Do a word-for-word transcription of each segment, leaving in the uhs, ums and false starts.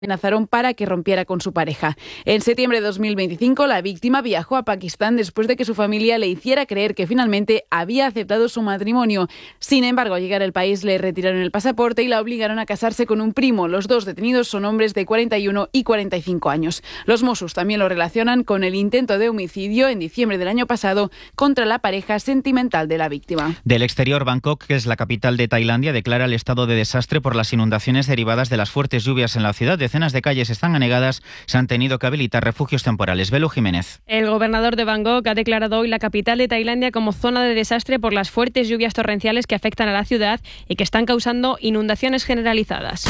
amenazaron para que rompiera con su pareja. En septiembre de dos mil veinticinco, la víctima viajó a Pakistán después de que su familia le hiciera creer que finalmente había aceptado su matrimonio. Sin embargo, al llegar al país le retiraron el pasaporte y la obligaron a casarse con un primo. Los dos detenidos son hombres de cuarenta y uno y cuarenta y cinco años. Los Mossos también lo relacionan con el intento de homicidio en diciembre del año pasado contra la pareja sentimental de la víctima. Del exterior, Bangkok, que es la capital de Tailandia, declara el estado de desastre por las inundaciones derivadas de las fuertes lluvias en la ciudad. Decenas de calles están anegadas, se han tenido que habilitar refugios temporales. Belu Jiménez. El gobernador de Bangkok ha declarado hoy la capital de Tailandia como zona de desastre por las fuertes lluvias torrenciales que afectan a la ciudad y que están causando inundaciones generalizadas.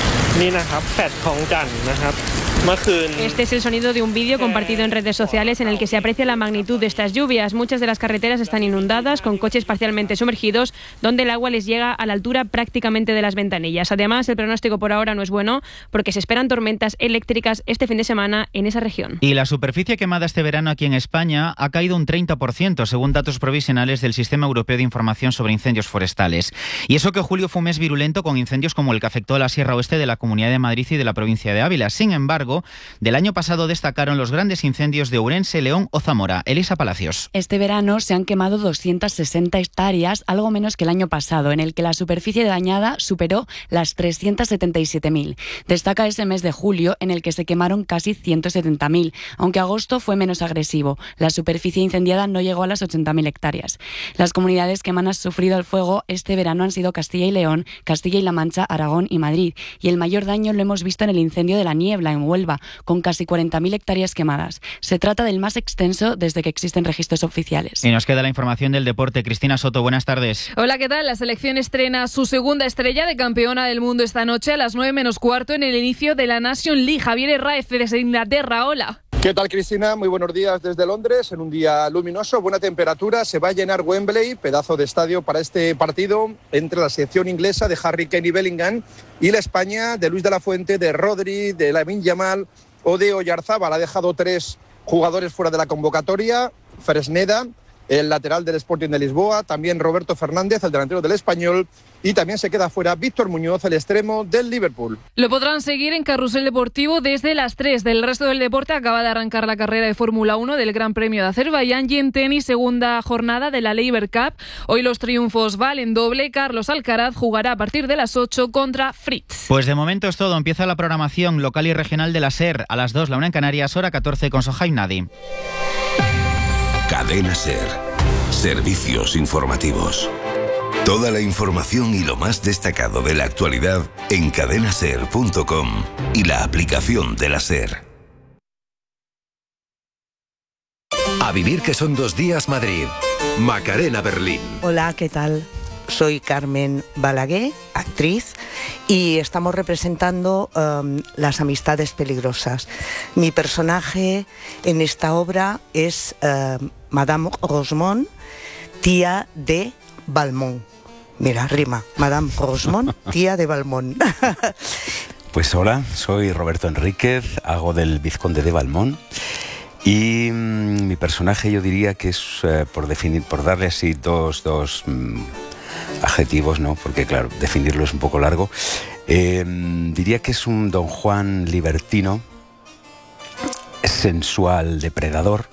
Este es el sonido de un vídeo compartido en redes sociales en el que se aprecia la magnitud de estas lluvias. Muchas de las carreteras están inundadas, con coches parcialmente sumergidos, donde el agua les llega a la altura prácticamente de las ventanillas. Además, el pronóstico por ahora no es bueno porque se esperan tormentas eléctricas este fin de semana en esa región. Y la superficie quemada este verano aquí en España ha caído un treinta por ciento, según datos provisionales del Sistema Europeo de Información sobre Incendios Forestales. Y eso que julio fue un mes virulento con incendios como el que afectó a la Sierra Oeste de la Comunidad de Madrid y de la provincia de Ávila. Sin embargo, del año pasado destacaron los grandes incendios de Ourense, León o Zamora. Elisa Palacios. Este verano se han quemado doscientas sesenta hectáreas, algo menos que el año pasado, en el que la superficie dañada superó las trescientas setenta y siete mil. Destaca ese mes de julio, en el que se quemaron casi ciento setenta mil, aunque agosto fue menos agresivo. La superficie incendiada no llegó a las ochenta mil hectáreas. Las comunidades que más han sufrido el fuego este verano han sido Castilla y León, Castilla y La Mancha, Aragón y Madrid. Y el mayor daño lo hemos visto en el incendio de la Niebla, en Huelva, con casi cuarenta mil hectáreas quemadas. Se trata del más extenso desde que existen registros oficiales. Y nos queda la información del deporte. Cristina Soto, buenas tardes. Hola, ¿qué tal? La selección estrena su segunda estrella de campeona del mundo esta noche a las nueve menos cuarto en el inicio de la Nation League. Javier Herráez desde Inglaterra, hola. ¿Qué tal, Cristina? Muy buenos días desde Londres, en un día luminoso, buena temperatura. Se va a llenar Wembley, pedazo de estadio para este partido entre la selección inglesa de Harry Kane y Bellingham y la España de Luis de la Fuente, de Rodri, de Lamine Yamal o de Oyarzábal. Ha dejado tres jugadores fuera de la convocatoria: Fresneda, el lateral del Sporting de Lisboa, también Roberto Fernández, el delantero del Español, y también se queda fuera Víctor Muñoz, el extremo del Liverpool. Lo podrán seguir en Carrusel Deportivo desde las tres. Del resto del deporte acaba de arrancar la carrera de Fórmula uno del Gran Premio de Azerbaiyán y en tenis segunda jornada de la Laver Cup. Hoy los triunfos valen doble. Carlos Alcaraz jugará a partir de las ocho contra Fritz. Pues de momento es todo. Empieza la programación local y regional de la SER. A las dos, la una en Canarias, hora catorce con Sohaib Nadi. Cadena SER. Servicios informativos. Toda la información y lo más destacado de la actualidad en cadena ser punto com y la aplicación de la SER. A vivir que son dos días Madrid. Macarena Berlín. Hola, ¿qué tal? Soy Carmen Balaguer, actriz, y estamos representando um, Las amistades peligrosas. Mi personaje en esta obra es uh, Madame Rosemont, tía de Valmont. Mira, rima. Madame Rosemont, tía de Valmont. Pues hola, soy Roberto Enríquez, hago del Vizconde de Valmont. Y mmm, mi personaje yo diría que es, eh, por definir, por darle así dos, dos mmm, adjetivos, ¿no? Porque claro, definirlo es un poco largo. Eh, diría que es un Don Juan libertino, sensual, depredador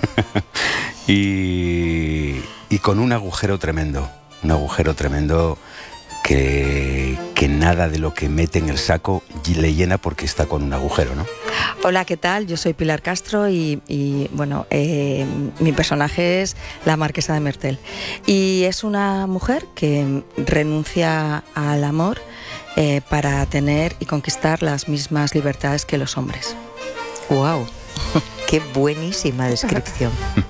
y, y con un agujero tremendo, un agujero tremendo que, que nada de lo que mete en el saco le llena porque está con un agujero, ¿no? Hola, ¿qué tal? Yo soy Pilar Castro y, y bueno, eh, mi personaje es la Marquesa de Mertel. Y es una mujer que renuncia al amor eh, para tener y conquistar las mismas libertades que los hombres. ¡Wow! ¡Qué buenísima descripción!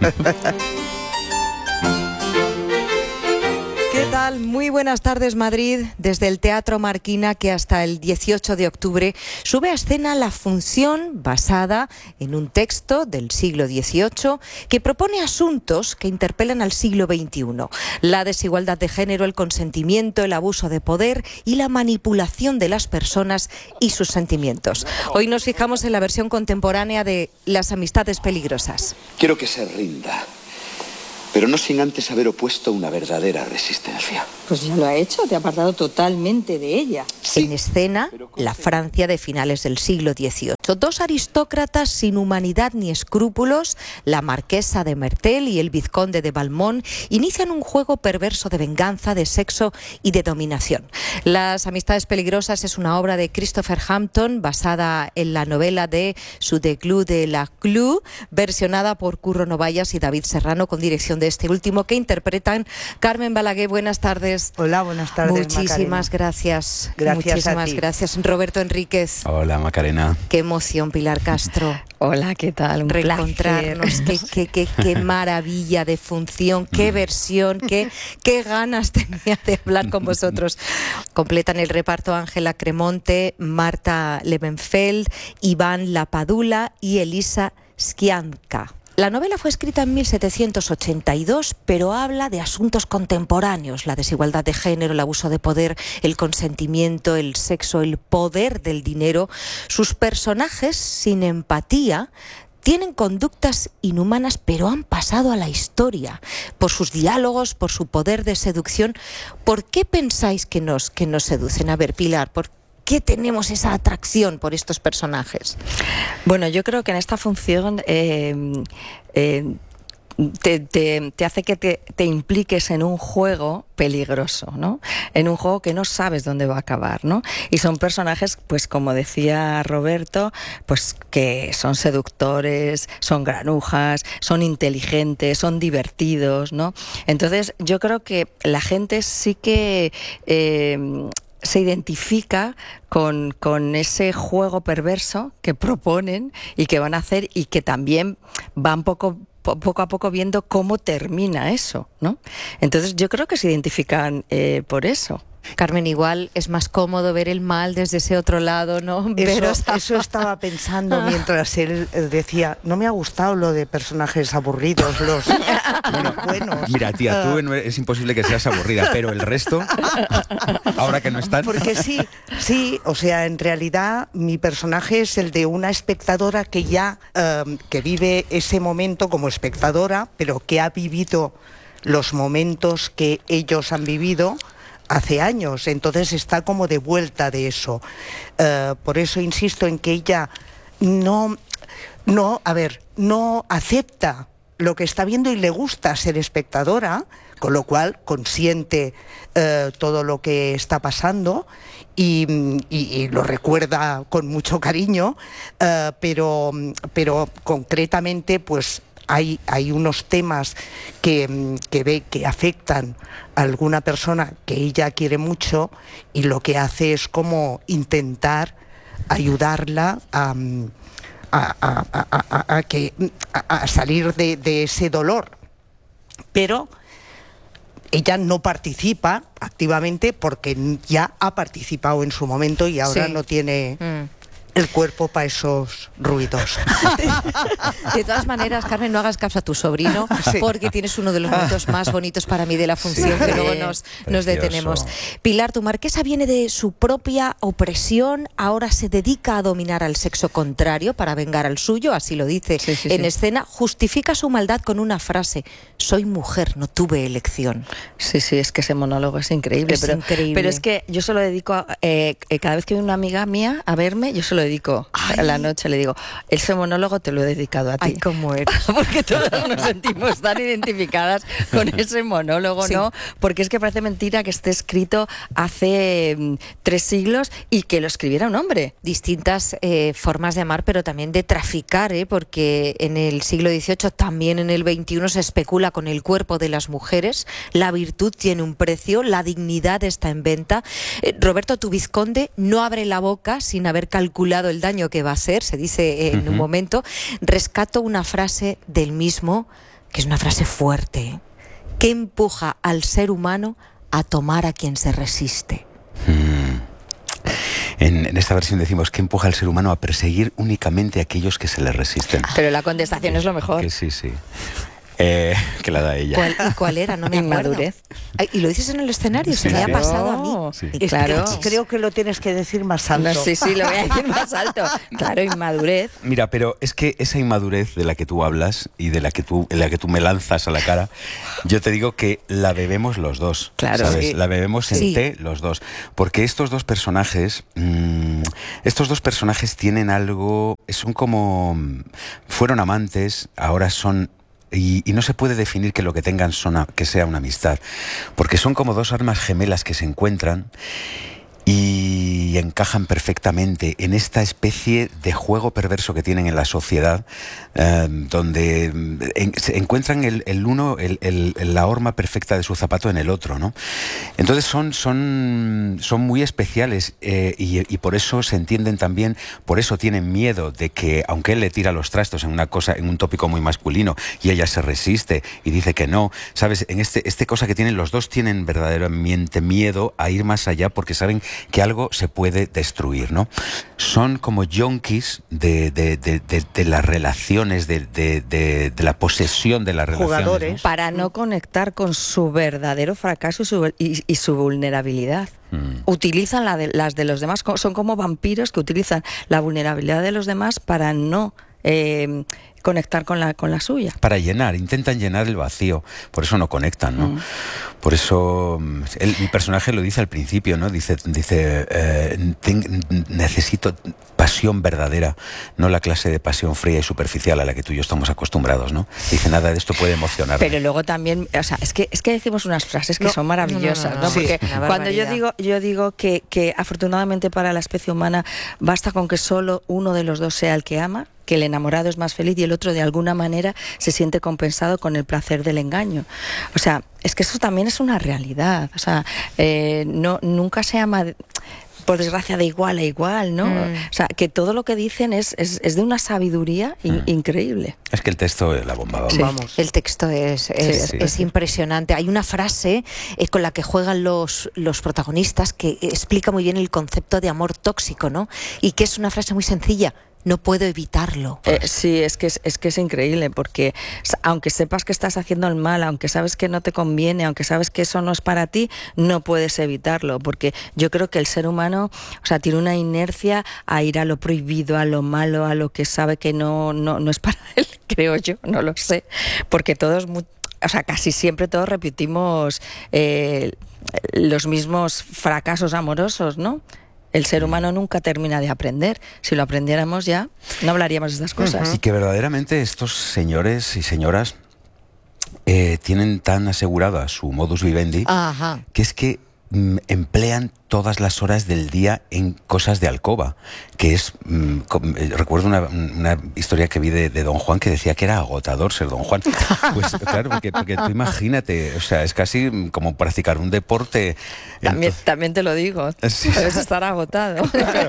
¿Qué tal? Muy buenas tardes, Madrid. Desde el Teatro Marquina, que hasta el dieciocho de octubre sube a escena la función basada en un texto del siglo dieciocho que propone asuntos que interpelan al siglo veintiuno. La desigualdad de género, el consentimiento, el abuso de poder y la manipulación de las personas y sus sentimientos. Hoy nos fijamos en la versión contemporánea de Las amistades peligrosas. Quiero que se rinda, pero no sin antes haber opuesto una verdadera resistencia. Pues ya lo ha hecho, te ha apartado totalmente de ella. En escena, la Francia de finales del siglo dieciocho. Dos aristócratas sin humanidad ni escrúpulos, la marquesa de Mertel y el vizconde de Valmont, inician un juego perverso de venganza, de sexo y de dominación. Las amistades peligrosas es una obra de Christopher Hampton basada en la novela de Sous des Clous de la Clou, versionada por Curro Novallas y David Serrano, con dirección de este último, que interpretan Carmen Balaguer. Buenas tardes. Hola, buenas tardes. Muchísimas Macarena. gracias. Gracias Muchísimas a ti. gracias. Roberto Enríquez. Hola, Macarena. Qué emoción, Pilar Castro. Hola, ¿qué tal? Un Reencontrarnos. Qué, qué, qué, qué maravilla de función, qué versión, qué, qué ganas tenía de hablar con vosotros. Completan el reparto Ángela Cremonte, Marta Levenfeld, Iván Lapadula y Elisa Scianca. La novela fue escrita en mil setecientos ochenta y dos, pero habla de asuntos contemporáneos: la desigualdad de género, el abuso de poder, el consentimiento, el sexo, el poder del dinero. Sus personajes, sin empatía, tienen conductas inhumanas, pero han pasado a la historia por sus diálogos, por su poder de seducción. ¿Por qué pensáis que nos, que nos seducen? A ver, Pilar, ¿por qué tenemos esa atracción por estos personajes? Bueno, yo creo que en esta función eh, eh, te, te, te hace que te, te impliques en un juego peligroso, ¿no? En un juego que no sabes dónde va a acabar, ¿no? Y son personajes, pues como decía Roberto, pues que son seductores, son granujas, son inteligentes, son divertidos, ¿no? Entonces yo creo que la gente sí que Eh, se identifica con, con ese juego perverso que proponen y que van a hacer, y que también van poco, poco a poco viendo cómo termina eso, ¿no? Entonces yo creo que se identifican eh, por eso. Carmen, igual es más cómodo ver el mal desde ese otro lado, ¿no? Eso, eso estaba pensando mientras él decía. No me ha gustado lo de personajes aburridos, los bueno, buenos. Mira, tía, tú no, es imposible que seas aburrida, pero el resto, ahora que no están... Porque sí, sí, o sea, en realidad mi personaje es el de una espectadora que ya, um, que vive ese momento como espectadora, pero que ha vivido los momentos que ellos han vivido hace años, entonces está como de vuelta de eso. Uh, por eso insisto en que ella no, no, a ver, no acepta lo que está viendo y le gusta ser espectadora, con lo cual consiente uh, todo lo que está pasando y, y, y lo recuerda con mucho cariño, uh, pero, pero concretamente pues Hay, hay unos temas que, que ve que afectan a alguna persona que ella quiere mucho, y lo que hace es como intentar ayudarla a, a, a, a, a, a, que, a, a salir de, de ese dolor. Pero ella no participa activamente porque ya ha participado en su momento y ahora sí. no tiene... Mm. el cuerpo para esos ruidos. De todas maneras, Carmen, no hagas caso a tu sobrino, sí. porque tienes uno de los momentos más bonitos para mí de la función, sí. que luego nos, nos detenemos. Pilar, tu marquesa viene de su propia opresión, ahora se dedica a dominar al sexo contrario para vengar al suyo, así lo dice sí, sí, en sí. escena. Justifica su maldad con una frase: soy mujer, no tuve elección. Sí, sí, es que ese monólogo es increíble. Es pero, increíble. pero es que yo se lo dedico, a, eh, cada vez que viene una amiga mía a verme, yo se lo dedico. Ay. A la noche le digo, ese monólogo te lo he dedicado a ti. Ay, cómo eres. Porque todas nos sentimos tan identificadas con ese monólogo, sí. ¿no? Porque es que parece mentira que esté escrito hace mm, tres siglos y que lo escribiera un hombre. Distintas eh, formas de amar, pero también de traficar, ¿eh? Porque en el siglo dieciocho, también en el veintiuno, se especula con el cuerpo de las mujeres. La virtud tiene un precio, la dignidad está en venta. Eh, Roberto, tu vizconde no abre la boca sin haber calculado el daño que va a ser, se dice en uh-huh. un momento. Rescato una frase del mismo, que es una frase fuerte, que empuja al ser humano a tomar a quien se resiste. Hmm. En, en esta versión decimos que empuja al ser humano a perseguir únicamente a aquellos que se le resisten. Pero la contestación es lo mejor. Que sí, sí. eh, que la da ella. ¿Cuál, ¿Y cuál era? No me acuerdo. Inmadurez. Ay, ¿y lo dices en el escenario? Sí, Se me sí. ha pasado a mí. Sí. Es Claro. que creo que lo tienes que decir más alto. No, sí, sí, lo voy a decir más alto. Claro, inmadurez. Mira, pero es que esa inmadurez de la que tú hablas y de la que tú, en la que tú me lanzas a la cara, yo te digo que la bebemos los dos. Claro. ¿Sabes? Sí. La bebemos en Sí. té los dos. Porque estos dos personajes, mmm, estos dos personajes tienen algo, son como, fueron amantes, ahora son. Y, y no se puede definir que lo que tengan son a- que sea una amistad, porque son como dos almas gemelas que se encuentran y encajan perfectamente en esta especie de juego perverso que tienen en la sociedad, eh, donde en- se encuentran el, el uno, el- el- la horma perfecta de su zapato en el otro, ¿no? Entonces son, son, son muy especiales eh, y, y por eso se entienden también, por eso tienen miedo de que, aunque él le tira los trastos en una cosa, en un tópico muy masculino, y ella se resiste y dice que no, ¿sabes? En este, este cosa que tienen, los dos tienen verdaderamente miedo a ir más allá porque saben que algo se puede destruir, ¿no? Son como yonkis de, de, de, de, de las relaciones, de, de, de, de la posesión de las relaciones. Jugadores. Para no conectar con su verdadero fracaso y su, y, y su vulnerabilidad. Mm. Utilizan la de, las de los demás, co- son como vampiros que utilizan la vulnerabilidad de los demás para no eh, conectar con la, con la suya. Para llenar, intentan llenar el vacío, por eso no conectan, ¿no? Mm. Por eso mm, él- mi personaje lo dice al principio, ¿no? Dice, dice eh, ten- necesito pasión verdadera, no la clase de pasión fría y superficial a la que tú y yo estamos acostumbrados, ¿no? Dice, nada de esto puede emocionar. Pero luego también, o sea, es que es que decimos unas frases que No, son maravillosas, no, no, ¿no? no, sí, Porque una cuando yo barbaridad. digo, yo digo que, que afortunadamente para la especie humana basta con que solo uno de los dos sea el que ama, que el enamorado es más feliz y el otro de alguna manera se siente compensado con el placer del engaño. O sea, es que eso también es una realidad. O sea, eh, no nunca se ama, de- por desgracia, de igual a igual, ¿no? Mm. O sea, que todo lo que dicen es, es, es de una sabiduría in- Mm. increíble. Es que el texto es la bomba, vamos. Sí. Vamos. El texto es, es, Sí, sí, es sí. impresionante. Hay una frase eh, con la que juegan los, los protagonistas que explica muy bien el concepto de amor tóxico, ¿no? Y que es una frase muy sencilla. No puedo evitarlo. Eh, sí, es que es, es que es increíble porque s- aunque sepas que estás haciendo el mal, aunque sabes que no te conviene, aunque sabes que eso no es para ti, no puedes evitarlo porque yo creo que el ser humano, o sea, tiene una inercia a ir a lo prohibido, a lo malo, a lo que sabe que no no, no es para él, creo yo, no lo sé, porque todos, mu- o sea, casi siempre todos repetimos eh, los mismos fracasos amorosos, ¿no? El ser humano nunca termina de aprender. Si lo aprendiéramos ya, no hablaríamos de estas cosas. Y que verdaderamente estos señores y señoras eh, tienen tan asegurada su modus vivendi Ajá. que es que mm, emplean todas las horas del día en cosas de alcoba, que es, mm, com- eh, recuerdo una, una historia que vi de, de Don Juan que decía que era agotador ser Don Juan. Pues claro, porque, porque tú imagínate, o sea, es casi mm, como practicar un deporte. También, Entonces- también te lo digo, Sí. puedes estar agotado.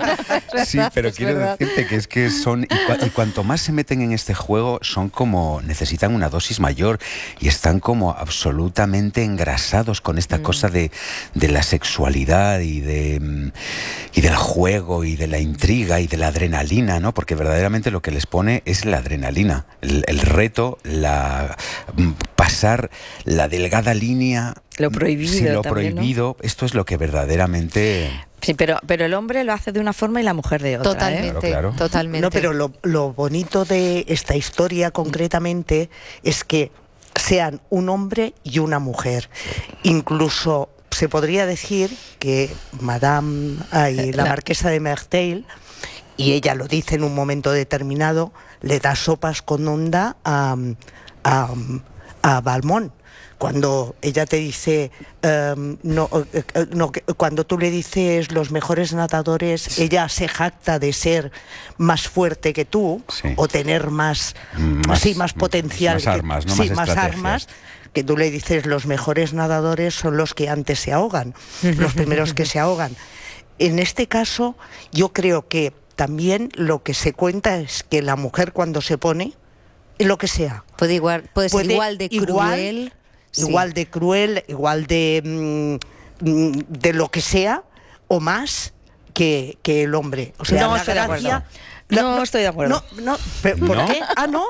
Sí, pero Es quiero verdad. decirte que es que son, y, cua- y cuanto más se meten en este juego, son como, necesitan una dosis mayor y están como absolutamente engrasados con esta cosa de, de la sexualidad y de mm, y del juego y de la intriga y de la adrenalina, ¿no? Porque verdaderamente lo que les pone es la adrenalina, el, el reto, la mm, pasar la delgada línea. Lo prohibido Sí, lo también, ¿no? prohibido, esto es lo que verdaderamente. Sí, pero, pero el hombre lo hace de una forma y la mujer de otra. ¿eh? Totalmente, Claro, claro. totalmente. No, pero lo, lo bonito de esta historia concretamente es que sean un hombre y una mujer. Incluso se podría decir que Madame, ay, la La- marquesa de Merteuil, y ella lo dice en un momento determinado, le da sopas con onda a, a, a Valmont. Cuando ella te dice, em, no, eh, eh, no, que- cuando tú le dices los mejores nadadores, ella se jacta de ser más fuerte que tú, Sí. o tener más, Más- sí, más potencial, más que- armas, ¿no? sí, Más más estrategias. armas, que tú le dices los mejores nadadores son los que antes se ahogan, los primeros que se ahogan. En este caso, yo creo que también lo que se cuenta es que la mujer cuando se pone, lo que sea, Puede, igual, puede ser puede igual de igual- cruel. sí. igual de cruel, igual de mm, mm, de lo que sea o más que, que el hombre. O sea, No la estoy de acuerdo. gracia- No estoy de acuerdo. No, no, pero ¿por ¿No? qué? Ah, no.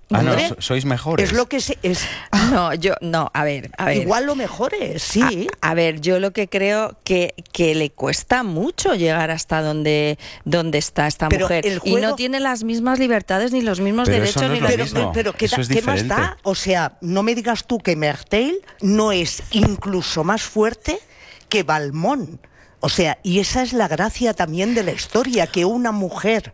Ah, no, Hombre, so- sois mejores. Es lo que se, es. No, yo, no, a ver, a ver. Igual lo mejor es, sí. A, a ver, yo lo que creo que, que le cuesta mucho llegar hasta donde, donde está esta Pero mujer. el juego- Y no tiene las mismas libertades, ni los mismos Pero eso derechos, no ni es las lo Pero, mismo. pero ¿qué, Eso da- es ¿qué más diferente. da? O sea, no me digas tú que Mertel no es incluso más fuerte que Balmón. O sea, y esa es la gracia también de la historia, que una mujer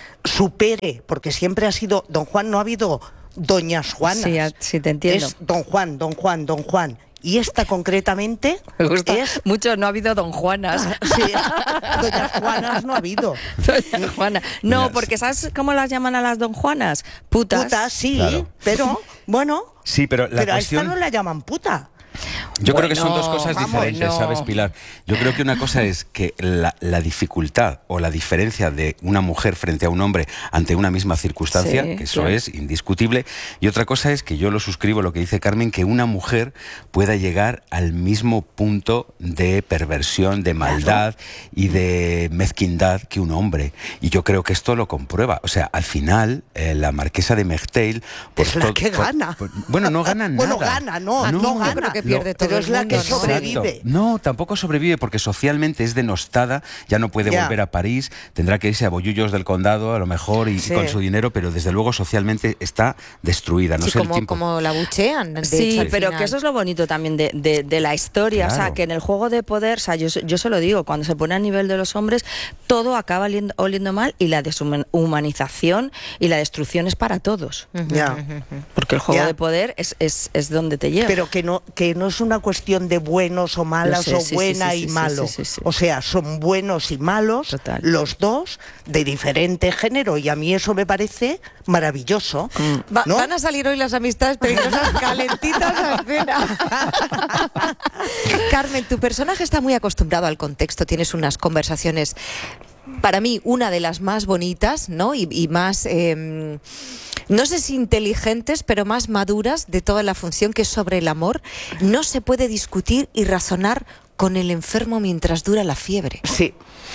supere, porque siempre ha sido, don Juan, no ha habido doñas Juanas. Sí, a- sí, te entiendo. Es don Juan, don Juan, don Juan. Y esta concretamente Me gusta es... mucho, no ha habido Don Juanas. Sí, doñas Juanas no ha habido. Doña Juana. No, Mira, porque ¿sabes cómo las llaman a las Don Juanas? Putas. Puta, sí, Claro. pero, bueno, Sí, pero la pero a cuestión... esta no la llaman puta. Yo creo que son Bueno, dos cosas vamos, diferentes, no. ¿sabes, Pilar? Yo creo que una cosa es que la, la dificultad o la diferencia de una mujer frente a un hombre ante una misma circunstancia, Sí, que eso claro. es indiscutible, y otra cosa es que yo lo suscribo lo que dice Carmen, que una mujer pueda llegar al mismo punto de perversión, de maldad y de mezquindad que un hombre. Y yo creo que esto lo comprueba. O sea, al final, eh, la marquesa de Merteuil... por Es la to- que por- gana. por- bueno, no gana nada. Bueno, gana, no, no gana. Yo creo que pierde Lo- todo pero el es la mundo, que ¿no? sobrevive. Exacto. No, tampoco sobrevive porque socialmente es denostada, ya no puede Ya. volver a París, tendrá que irse a Bollullos del Condado a lo mejor y, y Sí. con su dinero, pero desde luego socialmente está destruida. No Sí, sé el como, tiempo. como la buchean. de Sí, hecho, al pero final. que eso es lo bonito también de, de- de la historia, o sea, Claro. que en el juego de poder, o sea, yo, se- yo se lo digo, cuando se pone a nivel de los hombres, todo acaba oliendo, oliendo mal y la deshumanización y la destrucción es para todos. Ya. Porque el juego Ya. de poder es, es, es donde te lleva. Pero que no, que no es una cuestión de buenos o malas Lo sé, o sí, sí, buena sí, y sí, sí, malo. sí, sí, sí. O sea, son buenos y malos, Total. los dos, de diferente género. Y a mí eso me parece maravilloso. Va- ¿no? Van a salir hoy las amistades peligrosas calentitas a escena. Carmen, tu personaje está muy acostumbrado al contexto. Tienes unas conversaciones, para mí, una de las más bonitas, ¿no? Y, y más, eh, no sé si inteligentes, pero más maduras de toda la función, que es sobre el amor. No se puede discutir y razonar con el enfermo mientras dura la fiebre. Sí,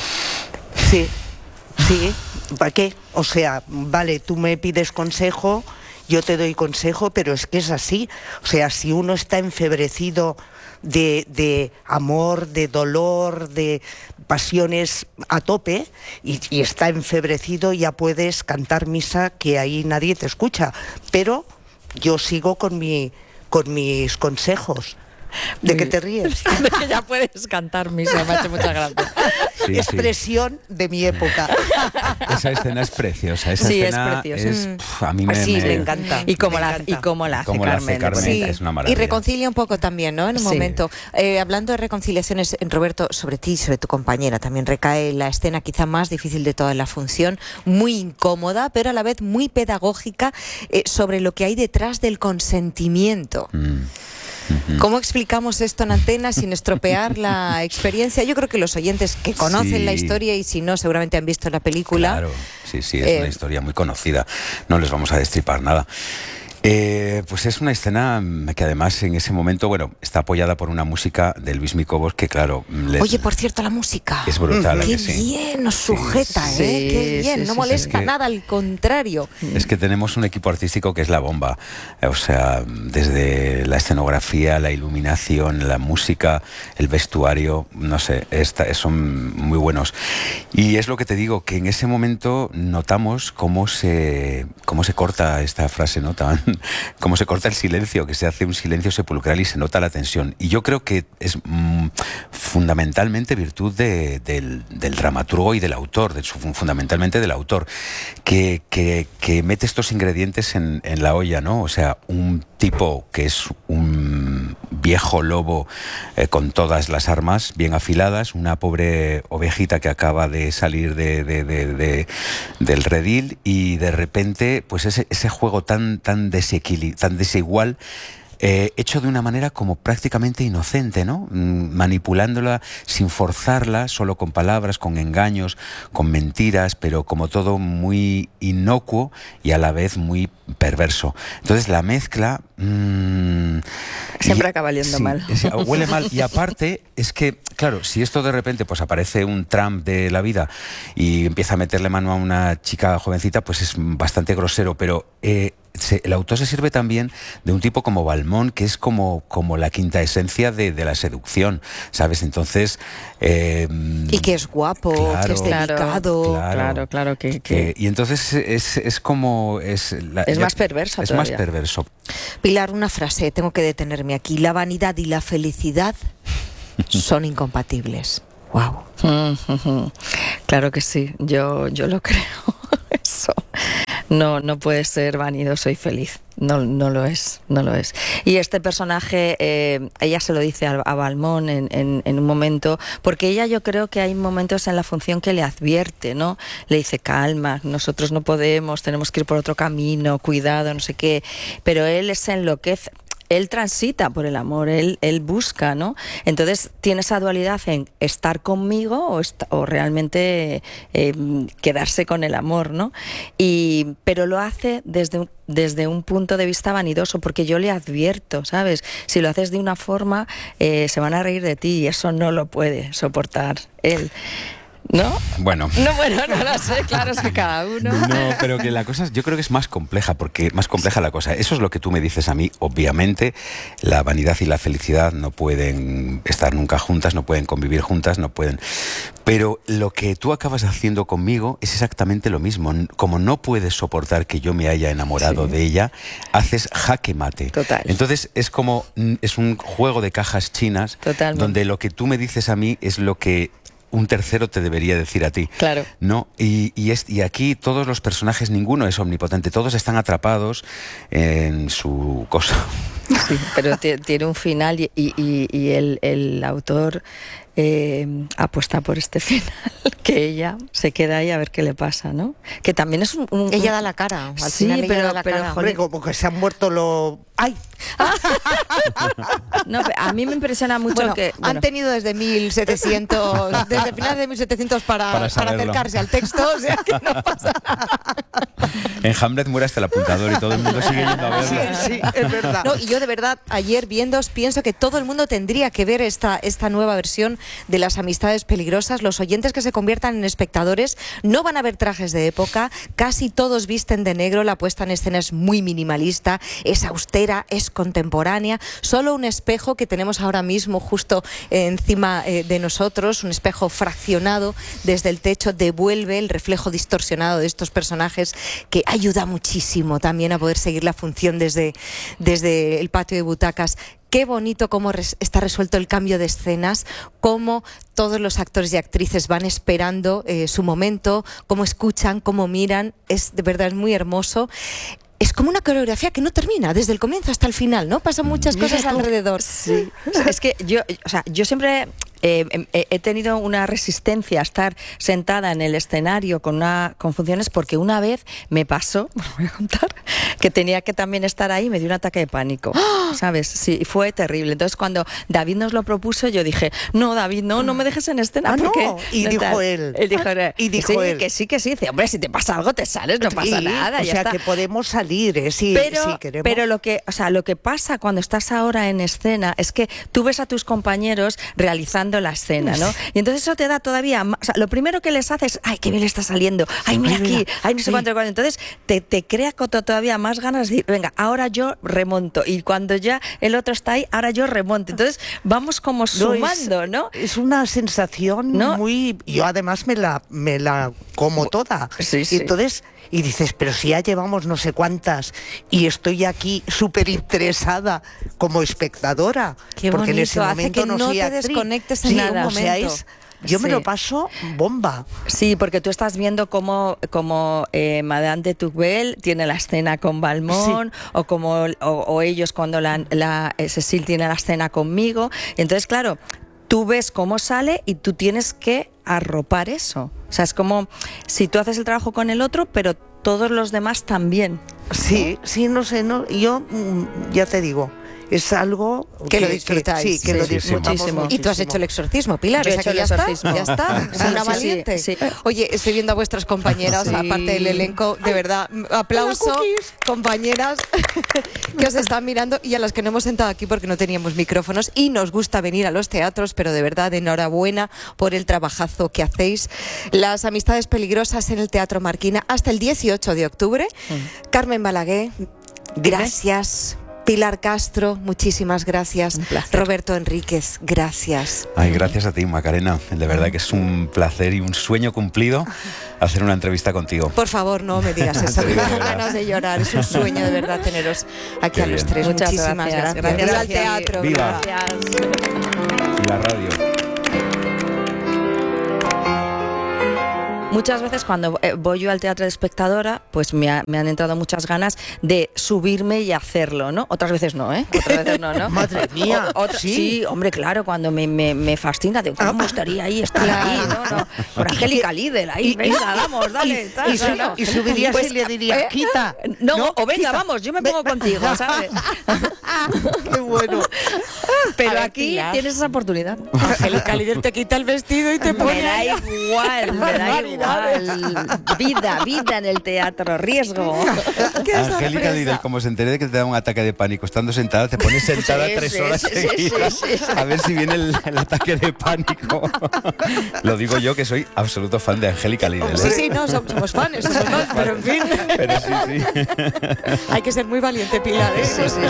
sí, sí. ¿Para qué? O sea, vale, tú me pides consejo, yo te doy consejo, pero es que es así. O sea, si uno está enfebrecido de, de amor, de dolor, de pasiones a tope, y, y está enfebrecido, ya puedes cantar misa, que ahí nadie te escucha. Pero yo sigo con, mi, con mis consejos. ¿De Muy qué te bien. ríes? De que ya puedes cantar misa, me ha hecho mucha gracia. Sí, sí. Expresión de mi época. Esa escena es preciosa. Esa Sí, es escena preciosa. es, Mm. pf, a mí me, Sí, me- me encanta. Y cómo me la, encanta. y cómo la hace Cómo la hace Carmen. de Carmen. verdad. Sí, es una y maravilla. reconcilia un poco también, ¿no? En un Sí. momento. Eh, hablando de reconciliaciones, Roberto, sobre ti y sobre tu compañera, también recae la escena quizá más difícil de toda la función, muy incómoda, pero a la vez muy pedagógica, eh, sobre lo que hay detrás del consentimiento. Mm. Ujú. ¿Cómo explicamos esto en antena sin estropear la experiencia? Yo creo que los oyentes que conocen Sí. la historia, y si no, seguramente han visto la película. Claro, sí, sí, es Eh, una historia muy conocida. No les vamos a destripar nada. Eh, pues es una escena mm, que además en ese momento, bueno, está apoyada por una música de Luis Micobos que, claro, le- Oye, por cierto, la música. es brutal. ¿a Qué que sí? bien nos sujeta, sí, ¿eh? Qué sí, bien, sí, no sí, molesta sí. Es que- nada, al contrario. Es que tenemos un equipo artístico que es la bomba. Eh, O sea, desde la escenografía, la iluminación, la música, el vestuario, no sé, esta- son muy buenos. Y es lo que te digo, que en ese momento notamos cómo se, cómo se corta esta frase, ¿no? Tan- cómo se corta el silencio, que se hace un silencio sepulcral y se nota la tensión. Y yo creo que es mm, fundamentalmente virtud de- del, del dramaturgo y del autor, de su- fundamentalmente del autor, que, que- que mete estos ingredientes en, en la olla, ¿no? O sea, un tipo que es un viejo lobo eh, con todas las armas bien afiladas, una pobre ovejita que acaba de salir de, de- de- de- del redil, y de repente, pues ese, ese juego tan, tan, desequili- tan desigual, eh, hecho de una manera como prácticamente inocente, ¿no? Mm, manipulándola sin forzarla, solo con palabras, con engaños, con mentiras, pero como todo muy inocuo y a la vez muy perverso. Entonces la mezcla... mm, Siempre y- acaba oliendo sí, mal. es- huele mal. Y aparte, es que, claro, si esto de repente pues aparece un Trump de la vida y empieza a meterle mano a una chica jovencita, pues es bastante grosero, pero... eh, se, el autor se sirve también de un tipo como Valmont, que es como, como la quinta esencia de, de la seducción, ¿sabes? Entonces... Eh, y que es guapo, claro, que es delicado. Claro, claro, claro que, que... que... Y entonces es, es como... Es, la, es ya, más perverso Es todavía. más perverso. Pilar, una frase, tengo que detenerme aquí. La vanidad y la felicidad son incompatibles. Wow. Claro que sí, yo, yo lo creo. Eso no, no puede ser vanidoso y feliz. No, no lo es, no lo es. Y este personaje, eh, ella se lo dice a, a Valmont en, en, en un momento, porque ella, yo creo que hay momentos en la función que le advierte, ¿no? Le dice, calma, nosotros no podemos, tenemos que ir por otro camino, cuidado, no sé qué. Pero él se enloquece. Él transita por el amor, él, él busca, ¿no? Entonces tiene esa dualidad en estar conmigo o, est- o realmente eh, quedarse con el amor, ¿no? Y, pero lo hace desde un, desde un punto de vista vanidoso, porque yo le advierto, ¿sabes? Si lo haces de una forma, eh, se van a reír de ti y eso no lo puede soportar él. ¿No? Bueno. No, bueno, no lo sé, claro, es que cada uno. No, pero que la cosa, yo creo que es más compleja, porque más compleja la cosa. Eso es lo que tú me dices a mí. Obviamente, la vanidad y la felicidad no pueden estar nunca juntas, no pueden convivir juntas, no pueden. Pero lo que tú acabas haciendo conmigo es exactamente lo mismo. Como no puedes soportar que yo me haya enamorado sí. de ella, haces jaque mate. Total. Entonces es como, es un juego de cajas chinas. Totalmente. Donde lo que tú me dices a mí es lo que un tercero te debería decir a ti. Claro. ¿No? Y, y, es, y aquí todos los personajes, ninguno es omnipotente, todos están atrapados en su cosa. Sí, pero tiene un final y, y, y el, el autor eh, apuesta por este final, que ella se queda ahí a ver qué le pasa, ¿no? Que también es un... un ella da la cara, al sí, final ella pero, da la pero cara. joder, como que se han muerto los... ¡Ay! No, a mí me impresiona mucho bueno, que... Bueno. Han tenido desde mil setecientos, desde finales de mil setecientos para, para, para acercarse al texto, o sea que no pasa nada. En Hamlet muere hasta el apuntador y todo el mundo sigue yendo a verlo. Sí, sí, es verdad. No, y yo de verdad, ayer viéndoos, pienso que todo el mundo tendría que ver esta, esta nueva versión de Las Amistades Peligrosas. Los oyentes que se conviertan en espectadores no van a ver trajes de época, casi todos visten de negro, la puesta en escena es muy minimalista, es austera, es contemporánea, solo un espejo que tenemos ahora mismo justo encima eh, de nosotros, un espejo fraccionado desde el techo, devuelve el reflejo distorsionado de estos personajes, que ayuda muchísimo también a poder seguir la función desde, desde el patio de butacas. Qué bonito cómo res, está resuelto el cambio de escenas, cómo todos los actores y actrices van esperando eh, su momento, cómo escuchan, cómo miran, es de verdad es muy hermoso. Es como una coreografía que no termina, desde el comienzo hasta el final, ¿no? Pasan muchas cosas Mira, alrededor. Sí. Es que yo, o sea, yo siempre eh, he, he tenido una resistencia a estar sentada en el escenario con, una, con funciones, porque una vez me pasó, bueno, voy a contar, que tenía que también estar ahí y me dio un ataque de pánico, ¿sabes? Sí, fue terrible. Entonces, cuando David nos lo propuso, yo dije, no, David, no, no me dejes en escena. Ah, porque, no. Y dijo tal. él. él dijo, y dijo sí, él. que sí, que sí. Dice, hombre, si te pasa algo, te sales, no pasa sí, nada. O ya sea, está. que podemos salir, ¿eh? Sí, pero, sí, queremos. pero lo que, o sea, lo que pasa cuando estás ahora en escena es que tú ves a tus compañeros realizando la escena, ¿no? Y entonces eso te da todavía más, o sea, lo primero que les haces, ay, qué bien le está saliendo, ay, mira ay, aquí, mira, ay, no sé sí. cuánto, cuánto. Entonces te, te crea todavía más ganas de decir, venga, ahora yo remonto. Y cuando ya el otro está ahí, ahora yo remonto. Entonces vamos como sumando, no, es, ¿no? Es una sensación ¿no? muy... Yo además me la, me la como toda. Sí, sí. Y entonces... Y dices, pero si ya llevamos no sé cuántas y estoy aquí súper interesada como espectadora. Qué porque bonito, en ese momento hace que no, no soy te actriz. desconectes en sí, ningún o sea, momento. es, yo me Sí. lo paso bomba. Sí, porque tú estás viendo cómo, cómo eh, Madame de Touruel tiene la escena con Valmont, sí. o como o, o ellos cuando la, la eh, Cecil tiene la escena conmigo. Entonces, claro, tú ves cómo sale y tú tienes que arropar eso. O sea, es como si tú haces el trabajo con el otro, pero todos los demás también. Sí, ¿no? sí, no sé, no, yo mm, ya te digo. Es algo que, que lo disfrutáis. Que, sí, que sí, lo sí, disfrutamos muchísimo. muchísimo. Y tú has hecho el exorcismo, Pilar. Yo o he sea hecho que ya el exorcismo. está, ya está. Sí, una sí, valiente. Sí, sí. Oye, estoy viendo a vuestras compañeras, sí. aparte del elenco, de verdad, aplauso, compañeras que os están mirando y a las que no hemos sentado aquí porque no teníamos micrófonos y nos gusta venir a los teatros, pero de verdad, enhorabuena por el trabajazo que hacéis. Las Amistades Peligrosas en el Teatro Marquina hasta el dieciocho de octubre. Mm. Carmen Balaguer, Gracias. Pilar Castro, muchísimas gracias. Roberto Enríquez, gracias. Ay, gracias a ti, Macarena. De verdad que es un placer y un sueño cumplido hacer una entrevista contigo. Por favor, no me digas eso. Me da ganas de llorar. Es un sueño de verdad teneros aquí Qué a los bien. tres. Muchas Muchísimas gracias. gracias. Gracias, Viva al teatro. Viva. Gracias. Y la radio. Muchas veces cuando voy yo al teatro de espectadora, pues me, ha, me han entrado muchas ganas de subirme y hacerlo, ¿no? Otras veces no, ¿eh? Otras veces no, ¿no? Madre mía, o, otra, ¿sí? sí, hombre, claro, cuando me, me, me fascina, de cómo me gustaría ahí estar ahí, ¿no? no con Angélica Lidl, ahí, y, venga, y, vamos, dale. Y, tal, y, tal, no. y subirías pues, y le dirías, ¿eh? quita. No, no, o venga, quita. vamos, yo me pongo contigo, ¿sabes? Qué bueno. Pero ver, aquí Pilar. tienes esa oportunidad. Angélica Lidl te quita el vestido y te pone. Me da igual, me da igual. Vida, vida en el teatro, riesgo. Angélica Lidl, como se entere de que te da un ataque de pánico estando sentada, te pones sentada sí, tres sí, horas sí, seguidas sí, sí, sí. a ver si viene el, el ataque de pánico. Lo digo yo, que soy absoluto fan de Angélica Lidl. ¿eh? Sí, sí, no, somos, somos fans, somos fans, pero en fin. Pero sí, sí. Hay que ser muy valiente, Pilar, ¿eh? Sí, sí.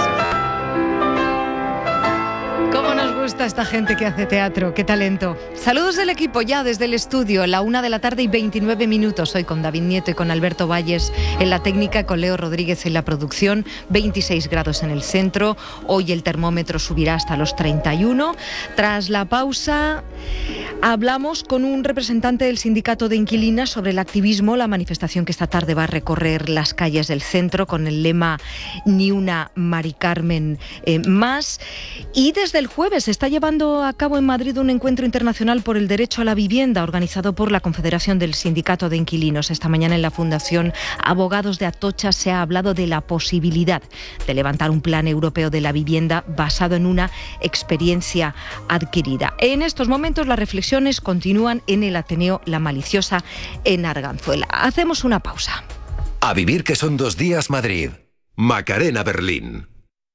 ¿Cómo nos gusta esta gente que hace teatro? ¡Qué talento! Saludos del equipo ya desde el estudio, la una de la tarde y veintinueve minutos. Hoy con David Nieto y con Alberto Valles en la técnica, con Leo Rodríguez en la producción. veintiséis grados en el centro. Hoy el termómetro subirá hasta los treinta y uno. Tras la pausa, hablamos con un representante del sindicato de inquilinas sobre el activismo, la manifestación que esta tarde va a recorrer las calles del centro con el lema Ni una Mari Carmen eh, más. Y desde el jueves se está llevando a cabo en Madrid un encuentro internacional por el derecho a la vivienda organizado por la Confederación del Sindicato de Inquilinos. Esta mañana en la Fundación Abogados de Atocha se ha hablado de la posibilidad de levantar un plan europeo de la vivienda basado en una experiencia adquirida. En estos momentos las reflexiones continúan en el Ateneo La Maliciosa en Arganzuela. Hacemos una pausa. A vivir que son dos días Madrid. Macarena Berlín.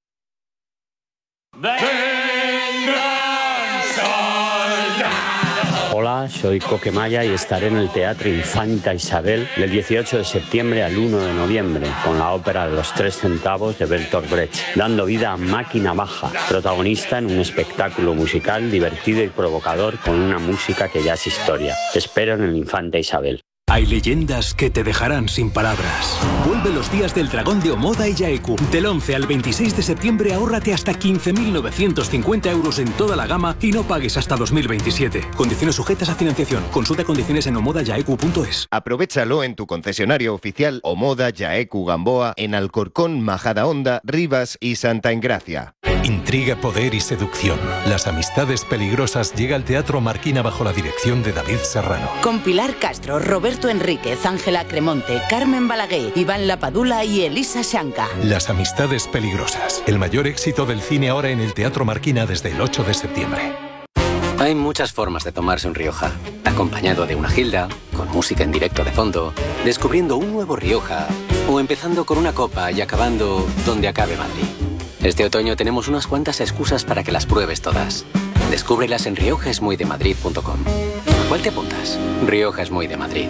Hola, soy Coquemaya y estaré en el Teatro Infanta Isabel del dieciocho de septiembre al uno de noviembre con la ópera Los tres centavos de Bertolt Brecht, dando vida a Máquina Baja, protagonista en un espectáculo musical divertido y provocador con una música que ya es historia. Te espero en el Infanta Isabel. Hay leyendas que te dejarán sin palabras. Vuelve los días del dragón de Omoda y Yaeku. Del once al veintiséis de septiembre ahórrate hasta quince mil novecientos cincuenta euros en toda la gama y no pagues hasta dos mil veintisiete. Condiciones sujetas a financiación. Consulta condiciones en omoda yaeku punto es. Aprovechalo en tu concesionario oficial Omoda Yaeku Gamboa en Alcorcón, Majadahonda, Rivas y Santa Engracia. Intriga, poder y seducción. Las amistades peligrosas llega al Teatro Marquina bajo la dirección de David Serrano. Con Pilar Castro, Roberto Enríquez, Ángela Cremonte, Carmen Balaguer, Iván Lapadula y Elisa Shanka. Las amistades peligrosas. El mayor éxito del cine ahora en el Teatro Marquina desde el ocho de septiembre. Hay muchas formas de tomarse un Rioja. Acompañado de una gilda, con música en directo de fondo, descubriendo un nuevo Rioja, o empezando con una copa y acabando donde acabe Madrid. Este otoño tenemos unas cuantas excusas para que las pruebes todas. Descúbrelas en rioja es muy de madrid punto com. ¿A cuál te apuntas? Rioja es muy de Madrid.